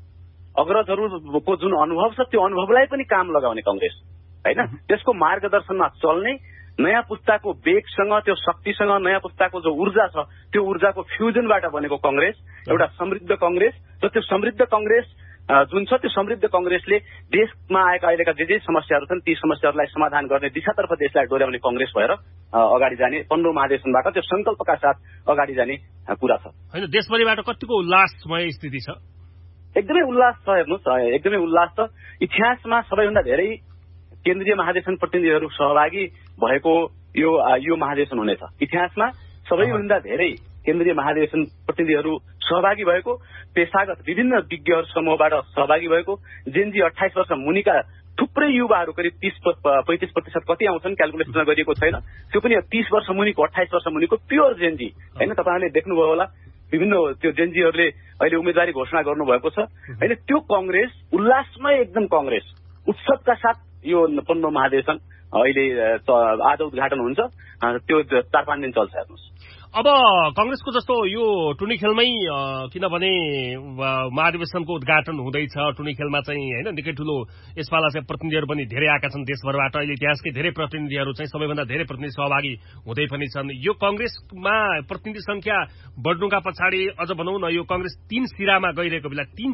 अग्रजहरूको जुन अनुभव छ त्यो अनुभवलाई पनि काम लगाउने कांग्रेस, हैन? त्यसको मार्गदर्शनमा चल्ने, नयाँ पुस्ताको वेगसँग, त्यो शक्तिसँग, नयाँ पुस्ताको जो ऊर्जा छ त्यो ऊर्जाको फ्युजनबाट बनेको कांग्रेस एउटा समृद्ध कांग्रेस। र त्यो समृद्ध कांग्रेस जुन छ त्यो समृद्ध कांग्रेसले देशमा आएका अहिलेका जे समस्याहरू छन् ती समस्याहरूलाई समाधान गर्ने दिशातर्फ देशलाई डोर्याउने कांग्रेस भएर अगाडि जाने, 15औं महाधिवेशनबाट त्यो संकल्पका साथ अगाडि जाने कुरा छ, हैन? देशभरिबाट कतिको उल्लासमय स्थिति छ? एकदमै उल्लास छ। हेर्नुहोस्, एकदमै उल्लास छ। इतिहासमा सबैभन्दा धेरै केन्द्रीय महाधिवेशन प्रतिनिधिहरू सहभागी भएको यो महाधिवेशन हुनेछ। इतिहासमा सबैभन्दा धेरै केन्द्रीय महाधिवेशन प्रतिनिधिहरू सहभागी भएको, पेशागत विभिन्न विज्ञहरू समूहबाट सहभागी भएको, जेनजी 28 वर्ष मुनिका थुप्रै युवाहरू करिब 30-35% कति आउँछन् क्यालकुलेसन गरिएको छैन, त्यो पनि 30 वर्ष मुनिको, 28 वर्ष मुनिको प्योर जेनजी, हैन? तपाईँहरूले देख्नुभयो होला विभिन्न त्यो जेनजीहरूले अहिले उम्मेदवारी घोषणा गर्नुभएको छ, हैन? त्यो कांग्रेस उल्लासमय एकदम कांग्रेस, उत्सवका साथ यो 15औं महाधिवेशन अहिले आज उद्घाटन हुन्छ, त्यो 4-5 दिन चल्छ। हेर्नुहोस्, अब कांग्रेसको जस्तो यो टुनी खेलमै किनभने महाधिवेशनको उद्घाटन हुँदैछ, टुनी खेलमा चाहिँ हैन निकै ठुलो यसपाला चाहिँ प्रतिनिधिहरू पनि धेरै आएका छन् देशभरबाट। अहिले इतिहासकै धेरै प्रतिनिधिहरू चाहिँ सबैभन्दा धेरै प्रतिनिधि सहभागी हुँदै पनि छन्। यो कांग्रेसमा प्रतिनिधि संख्या बढ्नुका पछाडि अझ भनौँ न यो कांग्रेस तीन चिरामा गइरहेको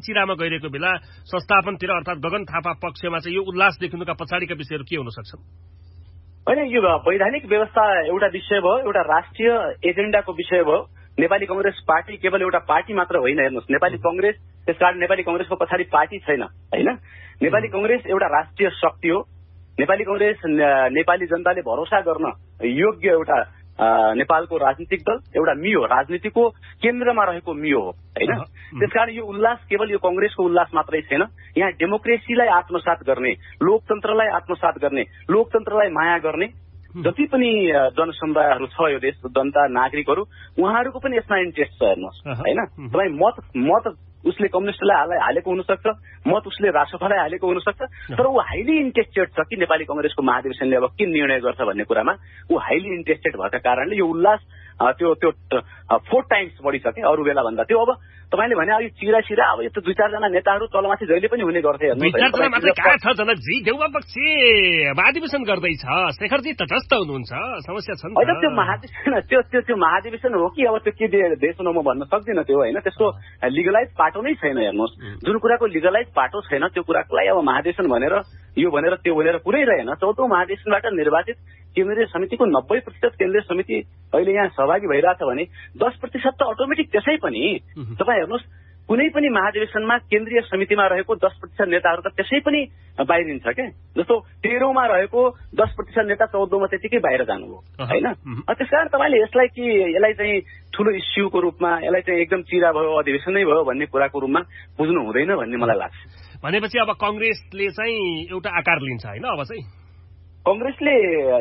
बेला संस्थापनतिर अर्थात् गगन थापा पक्षमा चाहिँ यो उल्लास देखिनुका पछाडिका विषयहरू के हुन सक्छन्? होइन, यो वैधानिक व्यवस्था एउटा विषय भयो, एउटा राष्ट्रिय एजेन्डाको विषय भयो। नेपाली कांग्रेस पार्टी केवल एउटा पार्टी मात्र होइन। हेर्नुहोस्, नेपाली कांग्रेस, त्यसकारण नेपाली कांग्रेसको पछाडि पार्टी छैन, हैन? नेपाली कांग्रेस एउटा राष्ट्रिय शक्ति हो। नेपाली कांग्रेस नेपाली जनताले भरोसा गर्न योग्य एउटा नेपालको राजनीतिक दल, एउटा मियो, राजनीतिको केन्द्रमा रहेको मियो हो, हैन? त्यसकारण यो उल्लास केवल यो कांग्रेसको उल्लास मात्रै छैन। यहाँ डेमोक्रेसीलाई आत्मसात गर्ने, लोकतन्त्रलाई आत्मसात गर्ने, लोकतन्त्रलाई माया गर्ने जति पनि जनसमुदायहरू छ यो देश, जनता, नागरिकहरू, उहाँहरूको पनि यसमा इन्ट्रेस्ट छ। हेर्नुहोस्, हैन? तपाईँ मत उसले कम्युनिस्टलाई हालेको हुनसक्छ, मत उसले राष्ट्रपालाई हालेको हुनसक्छ, तर ऊ हाइली इन्ट्रेस्टेड छ कि नेपाली कांग्रेसको महाधिवेशनले अब के निर्णय गर्छ भन्ने कुरामा ऊ हाइली इन्ट्रेस्टेड भएका कारणले यो उल्लास त्यो 4 टाइम्स बढिसके अरू बेला भन्दा। त्यो अब तपाईले भने अब यो चिरा अब यो 2-4 जना नेताहरू तलमाथि जहिले पनि हुने गर्थे। जनकजी देउवा पक्षी महाधिवेशन गर्दैछ, शेखरजी तटस्थ हुनुहुन्छ, समस्या छ नि त? त्यो महाधिवेशन त्यो महाधिवेशन हो कि अब त्यो के देश हो म भन्न सक्दिनँ त्यो, होइन? त्यसको लिगलाइज पाटो नै छैन। हेर्नुहोस्, जुन कुराको लिगलाइज पाटो छैन त्यो कुरालाई अब महाधिवेशन भनेर यो भनेर त्यो भनेर कुरै रहेन। 14औं महाधिवेशनबाट निर्वाचित केन्द्रीय समितिको 90% केन्द्रीय समिति अहिले यहाँ सहभागी भइरहेछ भने 10% त अटोमेटिक त्यसै पनि। तपाईँ हेर्नुहोस्, कुनै पनि महाधिवेशनमा केन्द्रीय समितिमा रहेको 10% नेताहरू त त्यसै पनि बाहिरिन्छ क्या। जस्तो 13औंमा रहेको 10% नेता 14औंमा त्यतिकै बाहिर जानुभयो होइन। त्यसकारण तपाईँले यसलाई चाहिँ ठूलो इस्युको रूपमा, यसलाई चाहिँ एकदम चिरा भयो, अधिवेशन नै भयो भन्ने कुराको रूपमा बुझ्नु हुँदैन भन्ने मलाई लाग्छ। भनेपछि अब कांग्रेसले चाहिँ एउटा आकार लिन्छ होइन? अब चाहिँ कांग्रेसले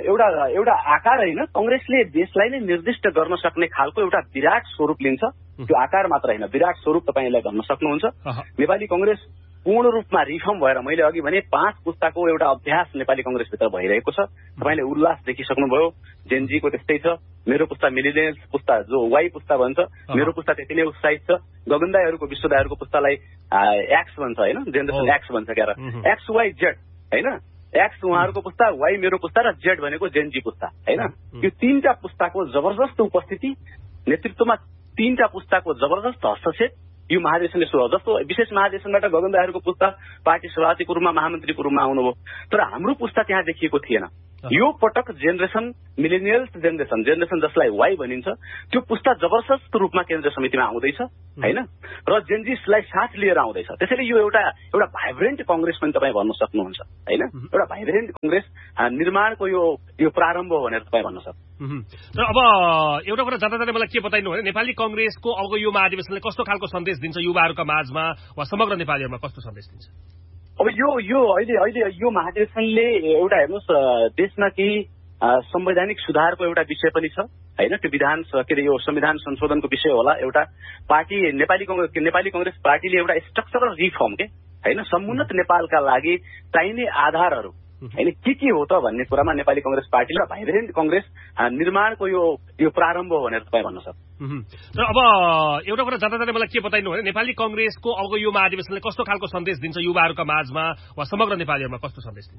एउटा आकार होइन, कांग्रेसले देशलाई नै निर्दिष्ट गर्न सक्ने खालको एउटा विराट स्वरूप लिन्छ। त्यो आकार मात्र होइन, विराट स्वरूप तपाईँलाई भन्न सक्नुहुन्छ। नेपाली कांग्रेस पूर्ण रूपमा रिफर्म भएर, मैले अघि भने 5 पुस्ताको एउटा अभ्यास नेपाली कांग्रेसभित्र भइरहेको छ। तपाईँले उल्लास देखिसक्नुभयो। जेनजीको त्यस्तै छ, मेरो पुस्ता मिलिनियल्स पुस्ता जो वाई पुस्ता भन्छ, मेरो पुस्ता त्यति नै उत्साहित छ। गगनदाईहरूको विश्वदाईहरूको पुस्तालाई एक्स भन्छ होइन, जेनरेसन एक्स भन्छ क्या, एक्स वाई जेड होइन। एक्स उहाँहरूको पुस्ता, वाई मेरो पुस्ता र जेड भनेको जेनजी पुस्ता होइन। यो 3टा पुस्ताको जबरजस्त उपस्थिति, नेतृत्वमा 3टा पुस्ताको जबरजस्त हस्तक्षेप यो महाधिवेशनले सुरु। जस्तो विशेष महाधिवेशनबाट गगनदाईहरूको पुस्ता पार्टी सभापतिको रूपमा, महामन्त्रीको रूपमा आउनुभयो, तर हाम्रो पुस्ता त्यहाँ देखिएको थिएन। यो पटक जेनरेसन मिलेनियल्स जेनरेसन जसलाई वाई भनिन्छ, त्यो पुस्ता जबरजस्त रूपमा केन्द्रीय समितिमा आउँदैछ होइन, र जेनजीलाई साथ लिएर आउँदैछ। त्यसैले यो एउटा भाइब्रेन्ट कांग्रेस पनि तपाईँ भन्न सक्नुहुन्छ होइन। एउटा भाइब्रेन्ट कांग्रेस निर्माणको यो प्रारम्भ हो भनेर तपाईँ भन्न सक्नुहुन्छ। तर अब एउटा कुरा जाँदा मलाई के बताइनु भने नेपाली कांग्रेसको अब यो महाधिवेशनले कस्तो खालको सन्देश दिन्छ युवाहरूका माझमा वा समग्र नेपालीहरूमा कस्तो सन्देश दिन्छ? अब यो अहिले यो महाधिवेशनले एउटा हेर्नुहोस्, देशमा केही संवैधानिक सुधारको एउटा विषय पनि छ होइन। त्यो यो संविधान संशोधनको विषय होला। एउटा पार्टी नेपाली कांग्रेस पार्टीले एउटा स्ट्रक्चरल रिफर्म के होइन, समुन्नत नेपालका लागि चाहिने आधारहरू होइन के हो त भन्ने कुरामा नेपाली कांग्रेस पार्टीले भाइब्रेन्ट कांग्रेस निर्माणको यो प्रारम्भ हो भनेर तपाईँ भन्न सक्नुहुन्छ। तर अब एउटा कुरा जाँदा मलाई के बताइनु भने नेपाली कांग्रेसको अब यो महाधिवेशनले कस्तो खालको सन्देश दिन्छ युवाहरूका माझमा वा समग्र नेपालीहरूमा कस्तो सन्देश दिन्छ?